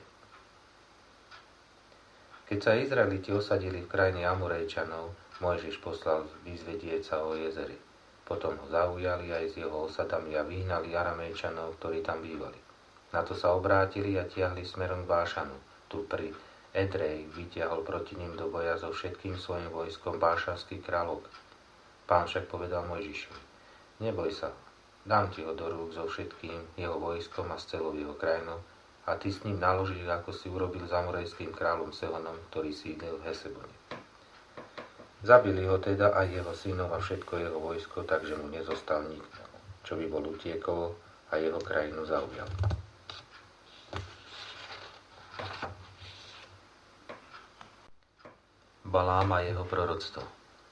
Keď sa Izraeliti osadili v krajine Amorejčanov, Mojžiš poslal vyzvedieť sa o Jezeri. Potom ho zaujali aj s jeho osadami a vyhnali Aramejčanov, ktorí tam bývali. Na to sa obrátili a tiahli smerom k Bášanu. Tu pri Edrej vytiahol proti ním do boja so všetkým svojim vojskom bášanský kráľ Og. Pán však povedal Mojžišovi: Neboj sa, dám ti ho do rúk so všetkým jeho vojskom a s celou jeho krajinou, a ty s ním naložíš, ako si urobil s amorejským kráľom Sehonom, ktorý sídlil v Hesebone. Zabili ho teda aj jeho synov a všetko jeho vojsko, takže mu nezostal nik, čo by bol utiekol a jeho krajinu zaujal. Balám a jeho proroctvo.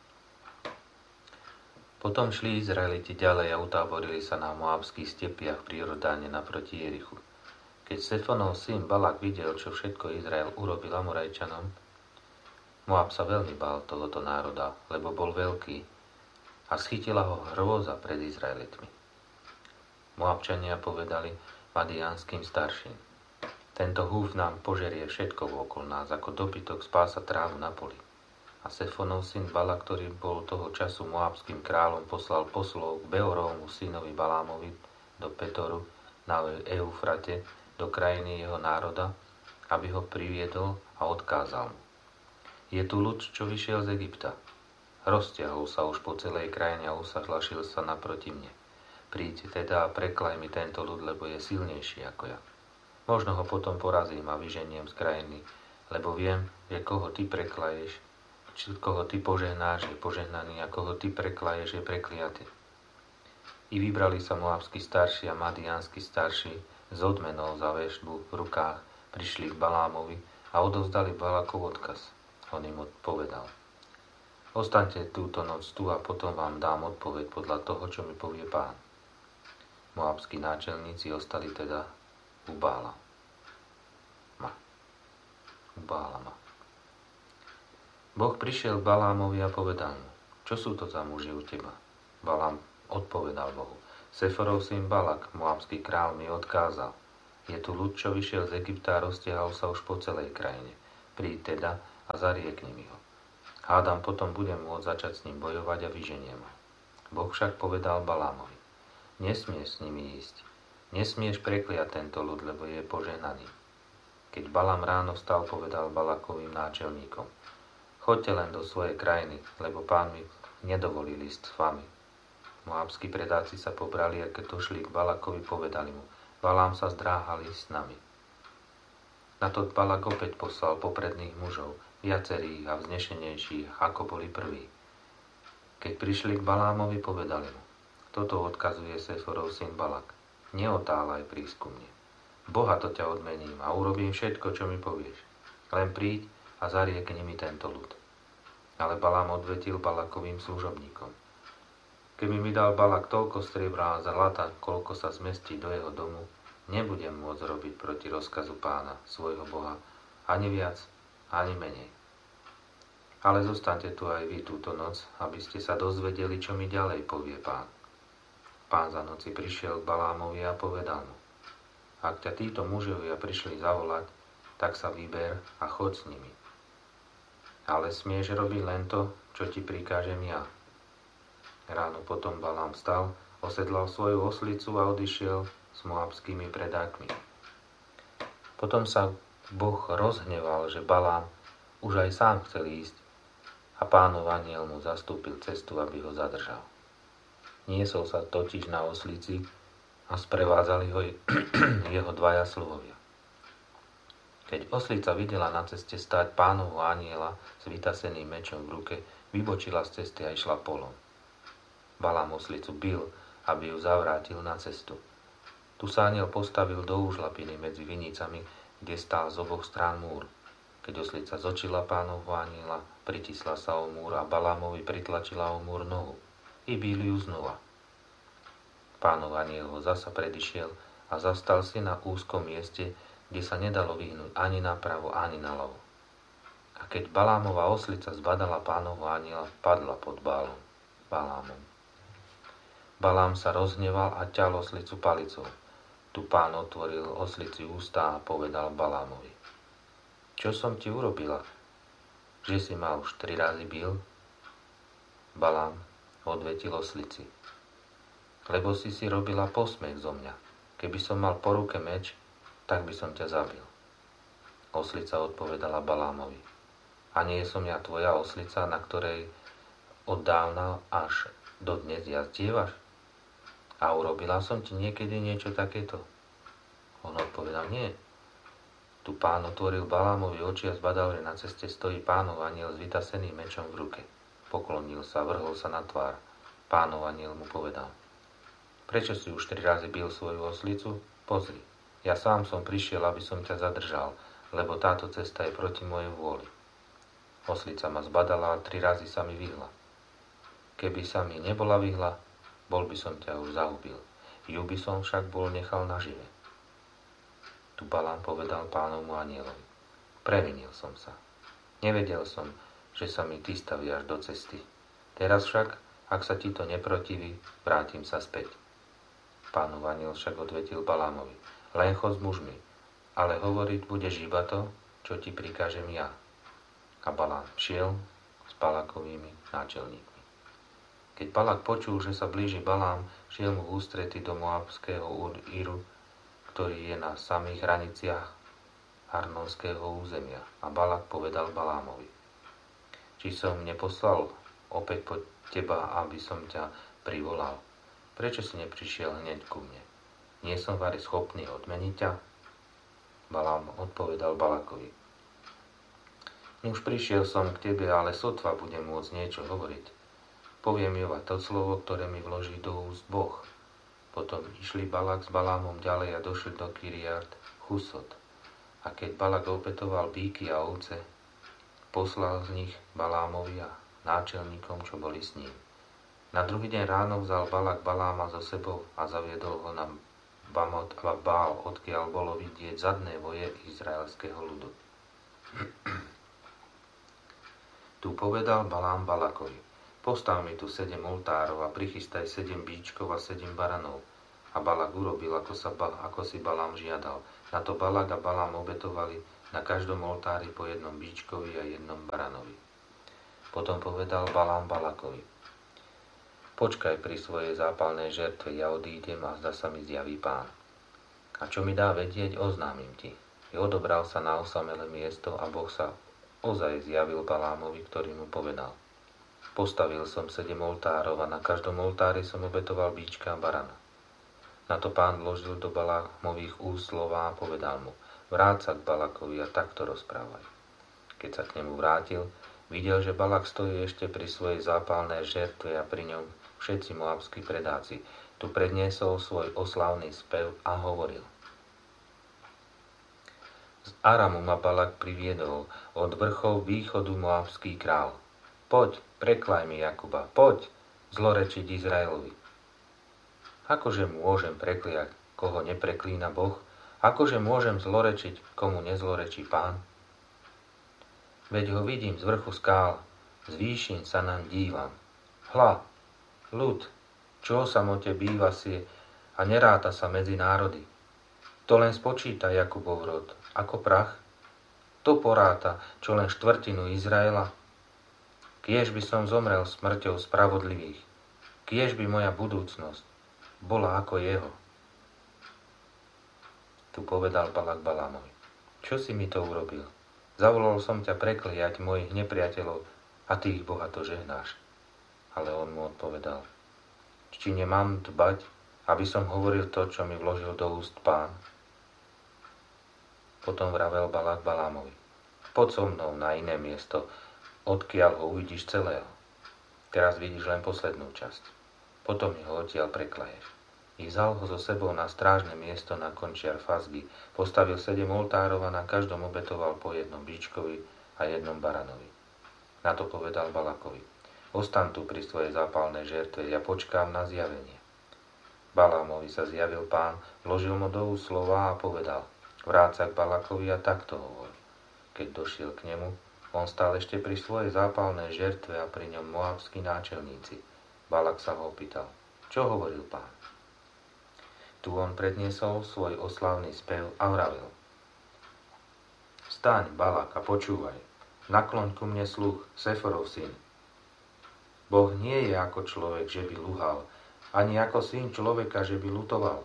Potom šli Izraeliti ďalej a utáborili sa na moabských stepiach pri Jordáne naproti Jerichu. Keď Sefonov syn Balak videl, čo všetko Izrael urobil Amorajčanom, Moab sa veľmi bál tohoto národa, lebo bol veľký a schytila ho hrôza pred Izraelitmi. Moabčania povedali madiánskym starším: Tento húf nám požerie všetko okolo nás, ako dobytok spása trávu na poli. A Sefonov syn Balak, ktorý bol toho času moabským kráľom, poslal poslov k Beorovmu synovi Balámovi do Petoru na Eufrate, do krajiny jeho národa, aby ho priviedol a odkázal mu: Je tu ľud, čo vyšiel z Egypta. Roztiahol sa už po celej krajine a usahlašil sa naproti mne. Príď teda a preklaj mi tento ľud, lebo je silnejší ako ja. Možno ho potom porazím a vyženiem z krajiny, lebo viem, že koho ty preklaješ, či koho ty požehnáš, je požehnaný, a koho ty preklaješ, je prekliaty. I vybrali sa moabskí starší a madiánsky starší z odmenov za veštbu v rukách, prišli k Balámovi a odovzdali Balakov odkaz. On im odpovedal: Ostaňte túto noc tu a potom vám dám odpoveď podľa toho, čo mi povie Pán. Moabskí náčelníci ostali teda u Bála. Ma. U Bála ma. Boh prišiel k Balámovi a povedal mu: Čo sú to za muži u teba? Balám odpovedal Bohu: Seforov syn Balak, moabský král, mi odkázal: Je tu ľud, čo vyšiel z Egypta a roztiahol sa už po celej krajine. Príď teda a zariekni mi ho. Hádam, potom budem môcť začať s ním bojovať a vyženiem ho. Boh však povedal Balámovi: Nesmieš s nimi ísť. Nesmieš prekliať tento ľud, lebo je požehnaný. Keď Balám ráno vstal, povedal Balakovým náčelníkom: Choďte len do svojej krajiny, lebo pán mi nedovolí ísť s vami. Moabskí predáci sa pobrali a keď došli k Balakovi, povedali mu: Balám sa zdráhal ísť s nami. Na to Balak opäť poslal popredných mužov, viacerých a vznešenejších, ako boli prví. Keď prišli k Balámovi, povedali mu: Toto odkazuje Seforov syn Balak. Neotálaj prísť ku mne. Bohato ťa odmením a urobím všetko, čo mi povieš. Len príď a zariekni mi tento ľud. Ale Balám odvetil Balakovým služobníkom: Keby mi dal Balak toľko striebra a zlata, koľko sa zmestí do jeho domu, nebudem môcť robiť proti rozkazu pána, svojho Boha, ani viac, ani menej. Ale zostaňte tu aj vy túto noc, aby ste sa dozvedeli, čo mi ďalej povie pán. Pán za noci prišiel k Balámovi a povedal mu: Ak ťa títo mužovia prišli zavolať, tak sa vyber a choď s nimi. Ale smieš robiť len to, čo ti prikážem ja. Ráno potom Balám vstal, osedlal svoju oslicu a odišiel s moabskými predákmi. Potom sa Boh rozhneval, že Balám už aj sám chcel ísť a Pánov anjel mu zastúpil cestu, aby ho zadržal. Niesol sa totiž na oslici a sprevádzali ho jeho dvaja sluhovia. Keď oslica videla na ceste stáť Pánovho anjela s vytaseným mečom v ruke, vybočila z cesty a išla polom. Balám oslicu bil, aby ju zavrátil na cestu. Tu sa anjel postavil do úžlapiny medzi vinicami, kde stál z oboch strán múr. Keď oslica zočila Pánovho anjela, pritisla sa o múr a Balámovi pritlačila o múr nohu. I bil ju znova. Pánov anjel ho zasa predišiel a zastal si na úzkom mieste, kde sa nedalo vyhnúť ani napravo, ani naľavo. A keď Balámova oslica zbadala Pánovho anjela, padla pod Bálom, Balámom. Balám sa rozhneval a ťal oslicu palicou. Tu Pán otvoril oslici ústa a povedal Balámovi: Čo som ti urobila? Že si ma už tri razy bil? Balám odvetil oslici: Lebo si si robila posmech zo mňa. Keby som mal po ruke meč, tak by som ťa zabil. Oslica odpovedala Balámovi: A nie som ja tvoja oslica, na ktorej od dávna až dodnes jazdievaš? A urobila som ti niekedy niečo takéto? On odpovedal: Nie. Tu Pán otvoril Balámovi oči a zbadal, že na ceste stojí Pánov anjel s vytaseným mečom v ruke. Poklonil sa, vrhol sa na tvár. Pánov anjel mu povedal: Prečo si už tri razy bil svoju oslicu? Pozri, ja sám som prišiel, aby som ťa zadržal, lebo táto cesta je proti mojej vôli. Oslica ma zbadala a tri razy sa mi vyhla. Keby sa mi nebola vyhla, bol by som ťa už zahubil. Ju by som však bol nechal nažive. Tu Balám povedal Pánovmu anjelovi: Previnil som sa. Nevedel som, že sa mi ty staviaš do cesty. Teraz však, ak sa ti to neprotiví, vrátim sa späť. Pánov anjel však odvetil Balámovi: Len chod s mužmi, ale hovoriť budeš iba to, čo ti prikážem ja. A Balám šiel s Balakovými náčelníkmi. Keď Balak počul, že sa blíži Balám, šiel mu v ústrety do moabského Íru, ktorý je na samých hraniciach Arnonského územia. A Balak povedal Balámovi: Či som neposlal opäť po teba, aby som ťa privolal? Prečo si neprišiel hneď ku mne? Nie som vari schopný odmeniť ťa? Balám odpovedal Balakovi: Už prišiel som k tebe, ale sotva budem môcť niečo hovoriť. Poviem iba to slovo, ktoré mi vloží do úst Boh. Potom išli Balak s Balámom ďalej a došli do Kiriat Chusot. A keď Balak opetoval bíky a ovce, poslal z nich Balámovi a náčelníkom, čo boli s ním. Na druhý deň ráno vzal Balak Baláma so sebou a zaviedol ho na Bamot a Bál, odkiaľ bolo vidieť zadné voje izraelského ľudu. Tu povedal Balám Balakovi: Postav mi tu sedem oltárov a prichystaj sedem bíčkov a sedem baranov. A Balak urobil, ako, sa, ako si Balám žiadal. Na to Balak a Balám obetovali na každom oltári po jednom bíčkovi a jednom baranovi. Potom povedal Balám Balakovi: počkaj pri svojej zápalnej žertve, ja odídem a zda sa mi zjaví Pán. A čo mi dá vedieť, oznámim ti. I odobral sa na osamelé miesto a Boh sa ozaj zjavil Balámovi, ktorý mu povedal: postavil som sedem oltárov a na každom oltári som obetoval bíčka a barana. Na to Pán vložil do Balámových úst slová a povedal mu: vráť sa k Balakovi a takto rozprávaj. Keď sa k nemu vrátil, videl, že Balak stojí ešte pri svojej zápalnej žertve a pri ňom všetci moabskí predáci. Tu predniesol svoj oslavný spev a hovoril: z Aramu ma Balak priviedol, od vrchov východu moabský král. Poď, preklaj mi Jakuba, poď zlorečiť Izraelovi. Akože môžem prekliať, koho nepreklína Boh? Akože môžem zlorečiť, komu nezlorečí Pán? Veď ho vidím z vrchu skál, z výšin sa naň dívam. Hľa, ľud, čo o samote býva si a neráta sa medzi národy. To len spočíta Jakubov rod, ako prach. To poráta, čo len štvrtinu Izraela. Kiež by som zomrel smrťou spravodlivých, kiež by moja budúcnosť bola ako jeho. Tu povedal Balak Balámovi: čo si mi to urobil? Zavolal som ťa prekliať mojich nepriateľov a ty ich bohato žehnáš. Ale on mu odpovedal: či nemám dbať, aby som hovoril to, čo mi vložil do úst Pán? Potom vravel Balak Balámovi: poď so mnou na iné miesto, odkiaľ ho uvidíš celého. Teraz vidíš len poslednú časť. Potom mi ho odtiaľ preklaješ. I vzal ho so sebou na strážne miesto na končiar Fazgy, postavil sedem oltárov a na každom obetoval po jednom bíčkovi a jednom baranovi. Na to povedal Balakovi: ostaň tu pri svojej zápalnej žertve, ja počkám na zjavenie. Balámovi sa zjavil Pán, vložil mu do úst slová a povedal: vráť sa k Balakovi a takto hovor. Keď došiel k nemu, on stál ešte pri svojej zápalnej žertve a pri ňom moabskí náčelníci. Balak sa ho opýtal: čo hovoril Pán? Tu on predniesol svoj oslavný spev a vravil: vstaň, Balak, a počúvaj. Nakloň ku mne sluch, Seforov syn. Boh nie je ako človek, že by luhal, ani ako syn človeka, že by lutoval.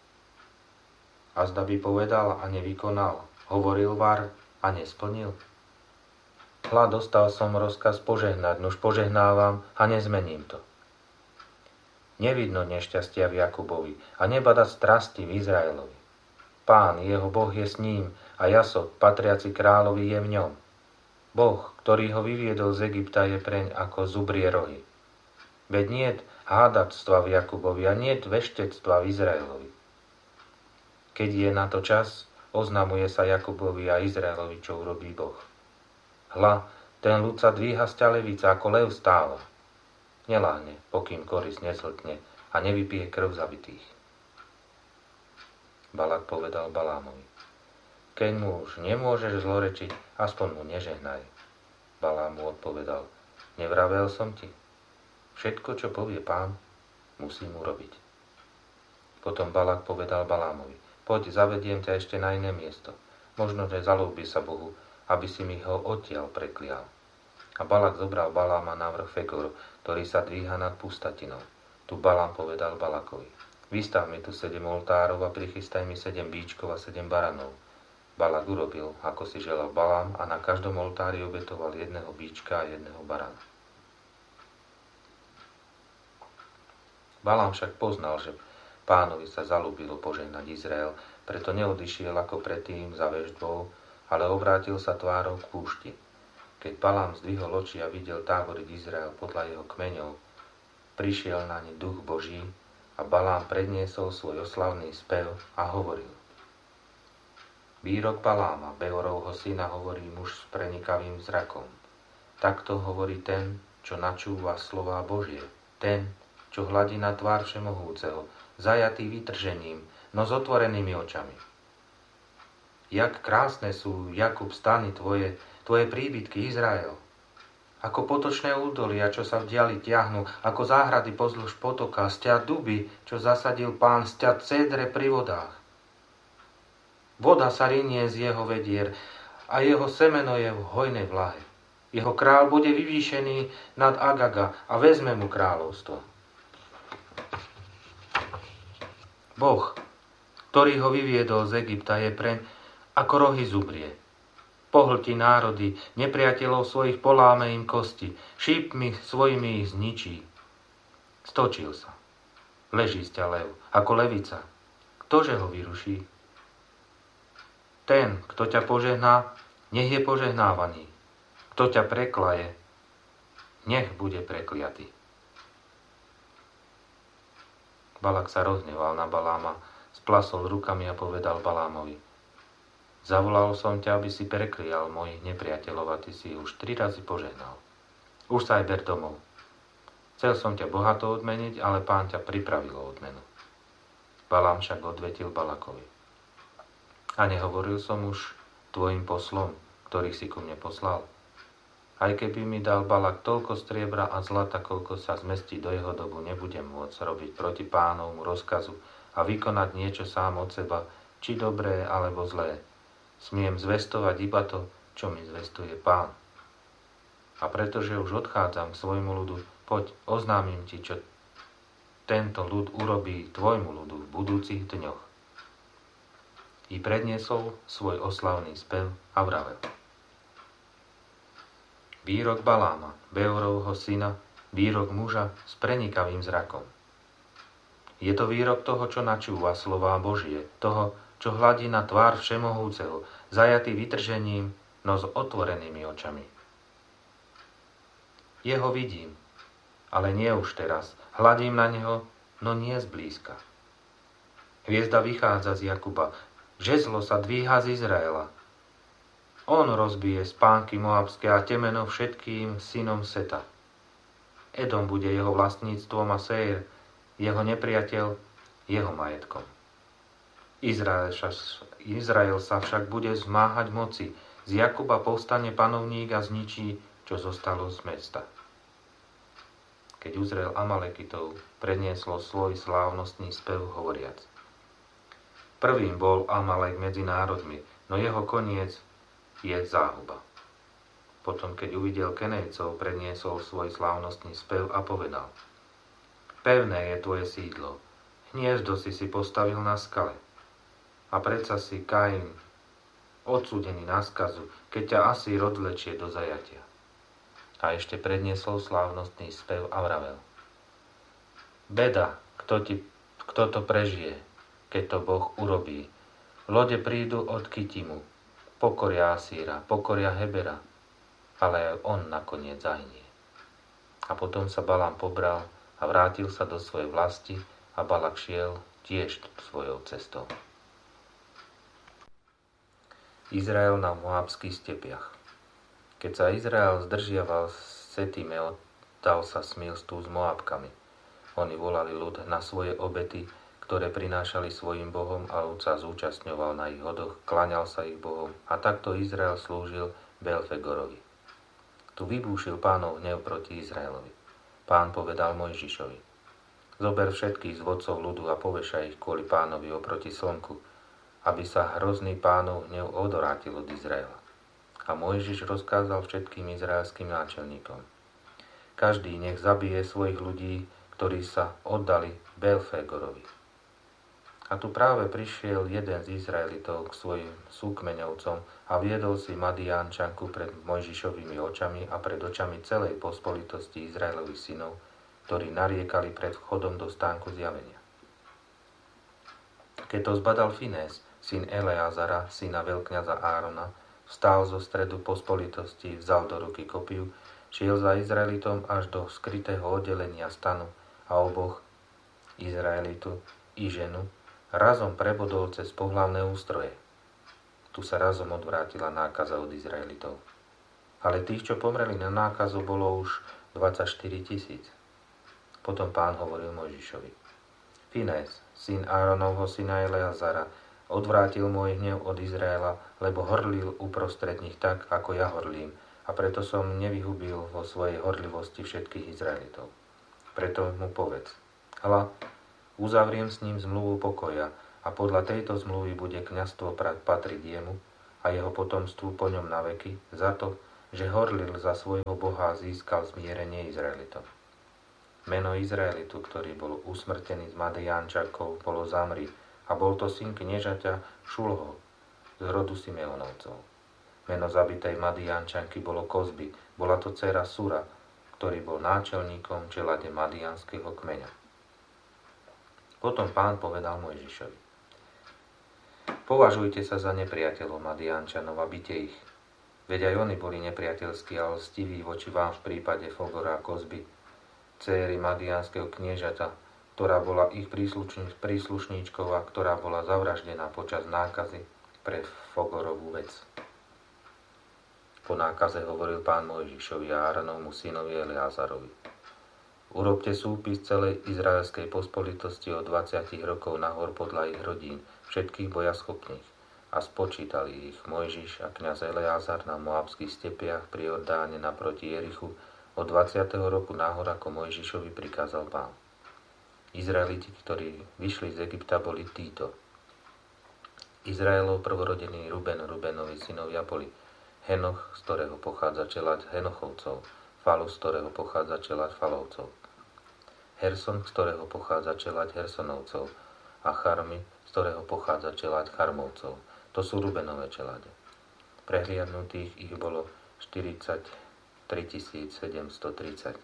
A zda by povedal a nevykonal, hovoril var a nesplnil. Hľa, dostal som rozkaz požehnať, nuž požehnávam a nezmením to. Nevidno nešťastia v Jakubovi a nebada strasti v Izraelovi. Pán, jeho Boh je s ním a jasot, patriaci kráľovi, je v ňom. Boh, ktorý ho vyviedol z Egypta, je preň ako zubrie rohy. Veď niet hádactva v Jakubovi a niet veštectva v Izraelovi. Keď je na to čas, oznamuje sa Jakubovi a Izraelovi, čo urobí Boh. Hľa, ten ľud sa dvíha z ťalevice, ako lev stáva. Neláhne, pokým korisť nezhltne a nevypije krv zabitých. Balak povedal Balámovi: keď mu už nemôžeš zlorečiť, aspoň mu nežehnaj. Balám mu odpovedal: nevravel som ti? Všetko, čo povie Pán, musím urobiť. Potom Balak povedal Balámovi: poď, zavediem ťa ešte na iné miesto. Možno, že zalúbi sa Bohu, aby si mi ho odtiaľ preklial. A Balak zobral Baláma na vrch Fegor, ktorý sa dvíha nad pustatinou. Tu Balám povedal Balakovi: vystav mi tu sedem oltárov a prichystaj mi sedem bíčkov a sedem baranov. Balak urobil, ako si želal Balám, a na každom oltári obetoval jedného bíčka a jedného barana. Balám však poznal, že Pánovi sa zalúbilo požehnať Izrael, preto neodišiel ako predtým za veštbou, ale obrátil sa tvárou k púšti. Keď Balám zdvihol oči a videl táboriť Izrael podľa jeho kmeňov, prišiel na ne duch Boží a Balám predniesol svoj oslavný spev a hovoril: výrok Baláma, Beorovho syna, hovorí muž s prenikavým zrakom. Takto hovorí ten, čo načúva slová Božie, ten, čo hladí na tvár Všemohúceho, zajatý vytržením, no s otvorenými očami. Jak krásne sú, Jakub, stany tvoje, tvoje príbytky, Izrael. Ako potočné údolia, čo sa v diali tiahnu, ako záhrady pozdĺž potoka, sťa duby, čo zasadil Pán, sťa cédre pri vodách. Voda sa rinie z jeho vedier a jeho semeno je v hojnej vlahe. Jeho král bude vyvýšený nad Agaga a vezme mu kráľovstvo. Boh, ktorý ho vyviedol z Egypta, je preň ako rohy zubrie. Pohltí národy, nepriateľov svojich poláme im kosti, šípmi svojimi ich zničí. Stočil sa. Leží sťa lev, ako levica. Ktože ho vyruší? Ten, kto ťa požehná, nech je požehnávaný. Kto ťa preklaje, nech bude prekliatý. Balak sa rozhneval na Baláma, splasol rukami a povedal Balámovi: Zavolal som ťa, aby si preklial mojich nepriateľov a ty si už tri razy požehnal. Už sa aj ber domov. Chcel som ťa bohato odmeniť, ale Pán ťa pripravil o odmenu. Balám však odvetil Balakovi: A nehovoril som už tvojim poslom, ktorých si ku mne poslal? Aj keby mi dal Balak toľko striebra a zlata, koľko sa zmestí do jeho dobu, nebudem môcť robiť proti Pánovmu rozkazu a vykonať niečo sám od seba, či dobré alebo zlé. Smiem zvestovať iba to, čo mi zvestuje Pán. A pretože už odchádzam k svojmu ľudu, poď, oznámim ti, čo tento ľud urobí tvojmu ľudu v budúcich dňoch. I predniesol svoj oslavný spev a vravel: Výrok Baláma, Beorovho syna, výrok muža s prenikavým zrakom. Je to výrok toho, čo načúva slová Božie, toho, čo hladí na tvár všemohúceho, zajatý vytržením, no s otvorenými očami. Jeho vidím, ale nie už teraz. Hladím na neho, no nie zblízka. Hviezda vychádza z Jakuba, žezlo sa dvíha z Izraela. On rozbije spánky moabské a temeno všetkým synom Seta. Edom bude jeho vlastníctvom a Séir, jeho nepriateľ, jeho majetkom. Izrael, Izrael sa však bude zmáhať moci. Z Jakuba povstane panovník a zničí, čo zostalo z mesta. Keď uzrel Amalekitov, prednieslo svoj slávnostný spev hovoriac: Prvým bol Amalek medzi národmi, no jeho koniec je záhuba. Potom, keď uvidel Kenejcov, predniesol svoj slávnostný spev a povedal: Pevné je tvoje sídlo, hniezdo si si postavil na skale. A predsa si Kain odsúdený na skazu, keď ťa Asýr odvlečie do zajatia. A ešte predniesol slávnostný spev a vravel: Beda, kto, ti, kto to prežije, keď to Boh urobí. Lode prídu od Kitimu, pokoria Asýra, pokoria Hebera, ale aj on nakoniec zahynie. A potom sa Balám pobral a vrátil sa do svojej vlasti a Balak šiel tiež svojou cestou. Izrael na moabských stepiach. Keď sa Izrael zdržiaval v Setime, oddal sa smilstvu s Moabkami. Oni volali ľud na svoje obety, ktoré prinášali svojim bohom, a ľud sa zúčastňoval na ich hodoch, klaňal sa ich bohom, a takto Izrael slúžil Belfegorovi. Tu vybúšil Pánov hnev proti Izraelovi. Pán povedal Mojžišovi: Zober všetkých z vodcov ľudu a povešaj ich kvôli Pánovi oproti slnku, aby sa hrozný Pánov hnev odvrátil od Izraela. A Mojžiš rozkázal všetkým izraelským náčelníkom: Každý nech zabije svojich ľudí, ktorí sa oddali Belfegorovi. A tu práve prišiel jeden z Izraelitov k svojim súkmeňovcom a viedol si Madiánčanku pred Mojžišovými očami a pred očami celej pospolitosti Izraelových synov, ktorí nariekali pred vchodom do stánku zjavenia. Keď to zbadal Finés, syn Eleazara, syna veľkňaza Árona, vstál zo stredu pospolitosti, vzal do ruky kopiu, šiel za Izraelitom až do skrytého oddelenia stanu a oboch, Izraelitu i ženu, razom prebodol cez pohlavné ústroje. Tu sa razom odvrátila nákaza od Izraelitov. Ale tých, čo pomreli na nákazu, bolo už dvadsaťštyri tisíc. Potom Pán hovoril Mojžišovi: Finés, syn Áronovho syna Eleazara, odvrátil môj hnev od Izraela, lebo horlil uprostred nich tak, ako ja horlím, a preto som nevyhubil vo svojej horlivosti všetkých Izraelitov. Preto mu povedz: Hľa, uzavriem s ním zmluvu pokoja, a podľa tejto zmluvy bude kňazstvo patriť jemu, a jeho potomstvu po ňom na veky za to, že horlil za svojho Boha a získal zmierenie Izraelitov. Meno Izraelitu, ktorý bol usmrtený z Madiánčakov, bolo Zamri a bol to syn kniežaťa Šulho z rodu Simeonovcov. Meno zabitej Madiánčanky bolo Kozby, bola to dcéra Sura, ktorý bol náčelníkom čelade madiánskeho kmeňa. Potom Pán povedal Mojžišovi: Považujte sa za nepriateľov Madiánčanov a bite ich. Veď aj oni boli nepriateľskí a lstiví voči vám v prípade Fogora a Kozby, céry madiánskeho kniežata, ktorá bola ich príslušníčkou a ktorá bola zavraždená počas nákazy pre Fogorovú vec. Po nákaze hovoril Pán Mojžišovi a Áronovmu synovi Eleazarovi: Urobte súpis celej izraelskej pospolitosti od dvadsiatich rokov nahor podľa ich rodín, všetkých bojaschopných. A spočítali ich Mojžiš a kňaz Eleazar na moabských stepiach pri Jordáne naproti Jerichu od dvadsiateho roku nahor, ako Mojžišovi prikázal Pán. Izraeliti, ktorí vyšli z Egypta, boli títo. Izraelov prvorodený Ruben, Rubenovi synovia boli Henoch, z ktorého pochádza čeľaď Henochovcov, Falus, z ktorého pochádza čeľaď Falovcov, Herson, z ktorého pochádza čeľaď Hersonovcov a Charmi, z ktorého pochádza čeľaď Charmovcov. To sú Rubenové čelade. Prehliadnutých ich bolo štyridsaťtri tisíc sedemstotridsať.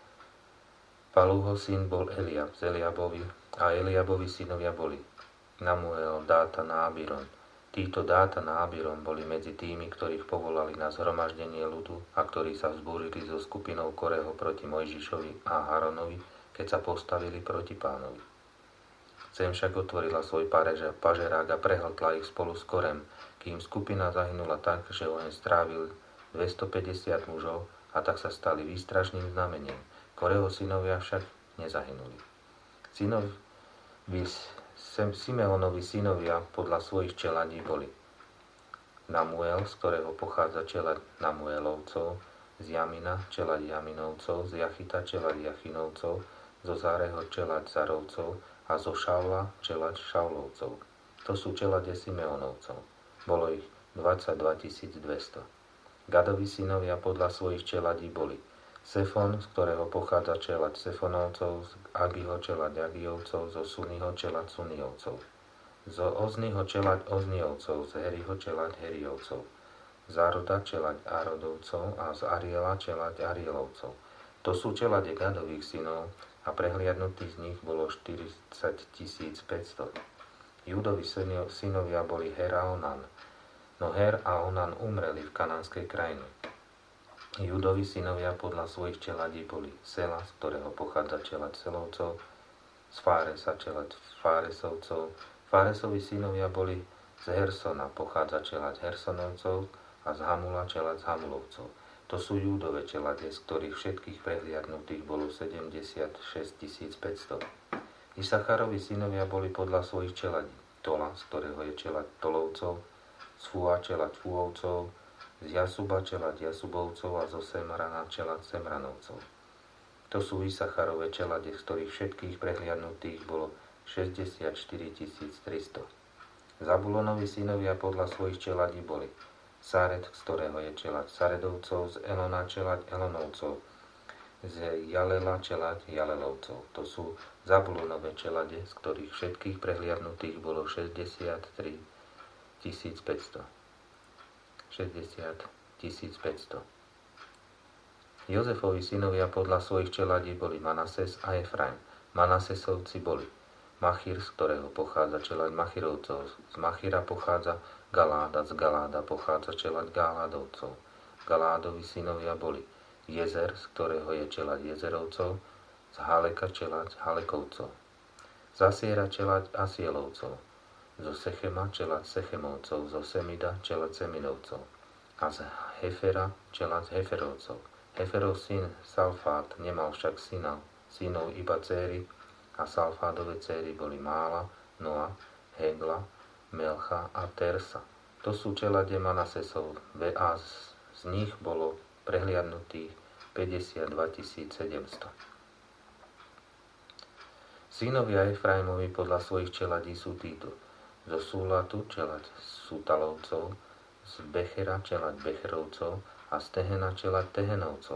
Palúho syn bol Eliab z Eliabovi a Eliabovi synovia boli Namuel, Dátan a Abiron. Títo Dátan a Abiron boli medzi tými, ktorých povolali na zhromaždenie ľudu a ktorí sa vzbúrili so skupinou Koreho proti Mojžišovi a Haronovi, keď sa postavili proti Pánovi. Zem však otvorila svoj pažerák a prehltla ich spolu s Korem, kým skupina zahynula tak, že oheň strávil dvestopäťdesiat mužov a tak sa stali výstražným znamením. Koreho synovia však nezahynuli. Synovi Simeonovi synovia podľa svojich čeladí boli Namuel, z ktorého pochádza čelad Namuelovcov, z Jamina čelad Jaminovcov, z Jachita čelad Jachinovcov, zo Záreho čelad Zarovcov a zo Šavla čelať Šavlovcov. To sú čelade Simeonovcov. Bolo ich dvadsaťdva tisíc dvesto. Gadovi synovia podľa svojich čeladí boli Sefon, z ktorého pochádza čelať Sefonovcov, z Agiho čelať Agijovcov, zo Suniho čelať Sunijovcov, zo Oznyho čelať Ozniovcov, z Heriho čelať Heriovcov, z Aroda čelať Arodovcov a z Ariela čelať Arielovcov. To sú čelade Gadových synov, a prehliadnutých z nich bolo štyridsať tisíc päťsto. Júdovi synovia boli Her a Onan, no Her a Onan umreli v kanánskej krajine. Júdovi synovia podľa svojich čeladí boli Sela, z ktorého pochádza čelad Selovcov, z Fáresa čelad Fáresovcov. Fáresovi synovia boli z Hersona, pochádza čelad Hersonovcov a z Hamula čelad Hamulovcov. To sú Júdove čelade, z ktorých všetkých prehliadnutých bolo sedemdesiatšesť tisíc päťsto. Isacharovi synovia boli podľa svojich čeladí Tola, z ktorého je čelad Tolovcov, z Fua čelad Fuovcov, z Jasuba čelad Jasubovcov a zo Semrana čelad Semranovcov. To sú Isacharove čelade, z ktorých všetkých prehliadnutých bolo šesťdesiatštyri tisíc tristo. Zabulonovi synovia podľa svojich čeladí boli Sared, z ktorého je čelať Saredovcov, z Elona čelať Elonovcov, z Jalela čelať Jalelovcov. To sú Zabulonové čelade, z ktorých všetkých prehliadnutých bolo šesťdesiattri tisíc päťsto. šesťdesiat tisíc päťsto. Jozefovi synovia podľa svojich čeladí boli Manases a Efraim. Manasesovci boli Machir, z ktorého pochádza čelať Machirovcov, z Machira pochádza Galáda, z Galáda pochádza čelať Galádovcov. Galádovi synovia boli Jezer, z ktorého je čelať Jezerovcov, z Haleka čelať Halekovcov, z Asiera čelať Asielovcov, zo Sechema čelať Sechemovcov, zo Semida čelať Seminovcov a z Hefera čelať Heferovcov. Heferov syn Salfát nemal však syna, synov iba céry a Salfádove céry boli Mála, Noa, Hegla, Melcha a Tersa. To sú čelade Manasesov a z nich bolo prehliadnutých päťdesiatdva tisíc sedemsto. Synovia Efraimovi podľa svojich čeladí sú títo: zo Súlatu čelať Sútalovcov, z z Bechera čelať Becherovcov a z Tehena čelať Tehenovcov.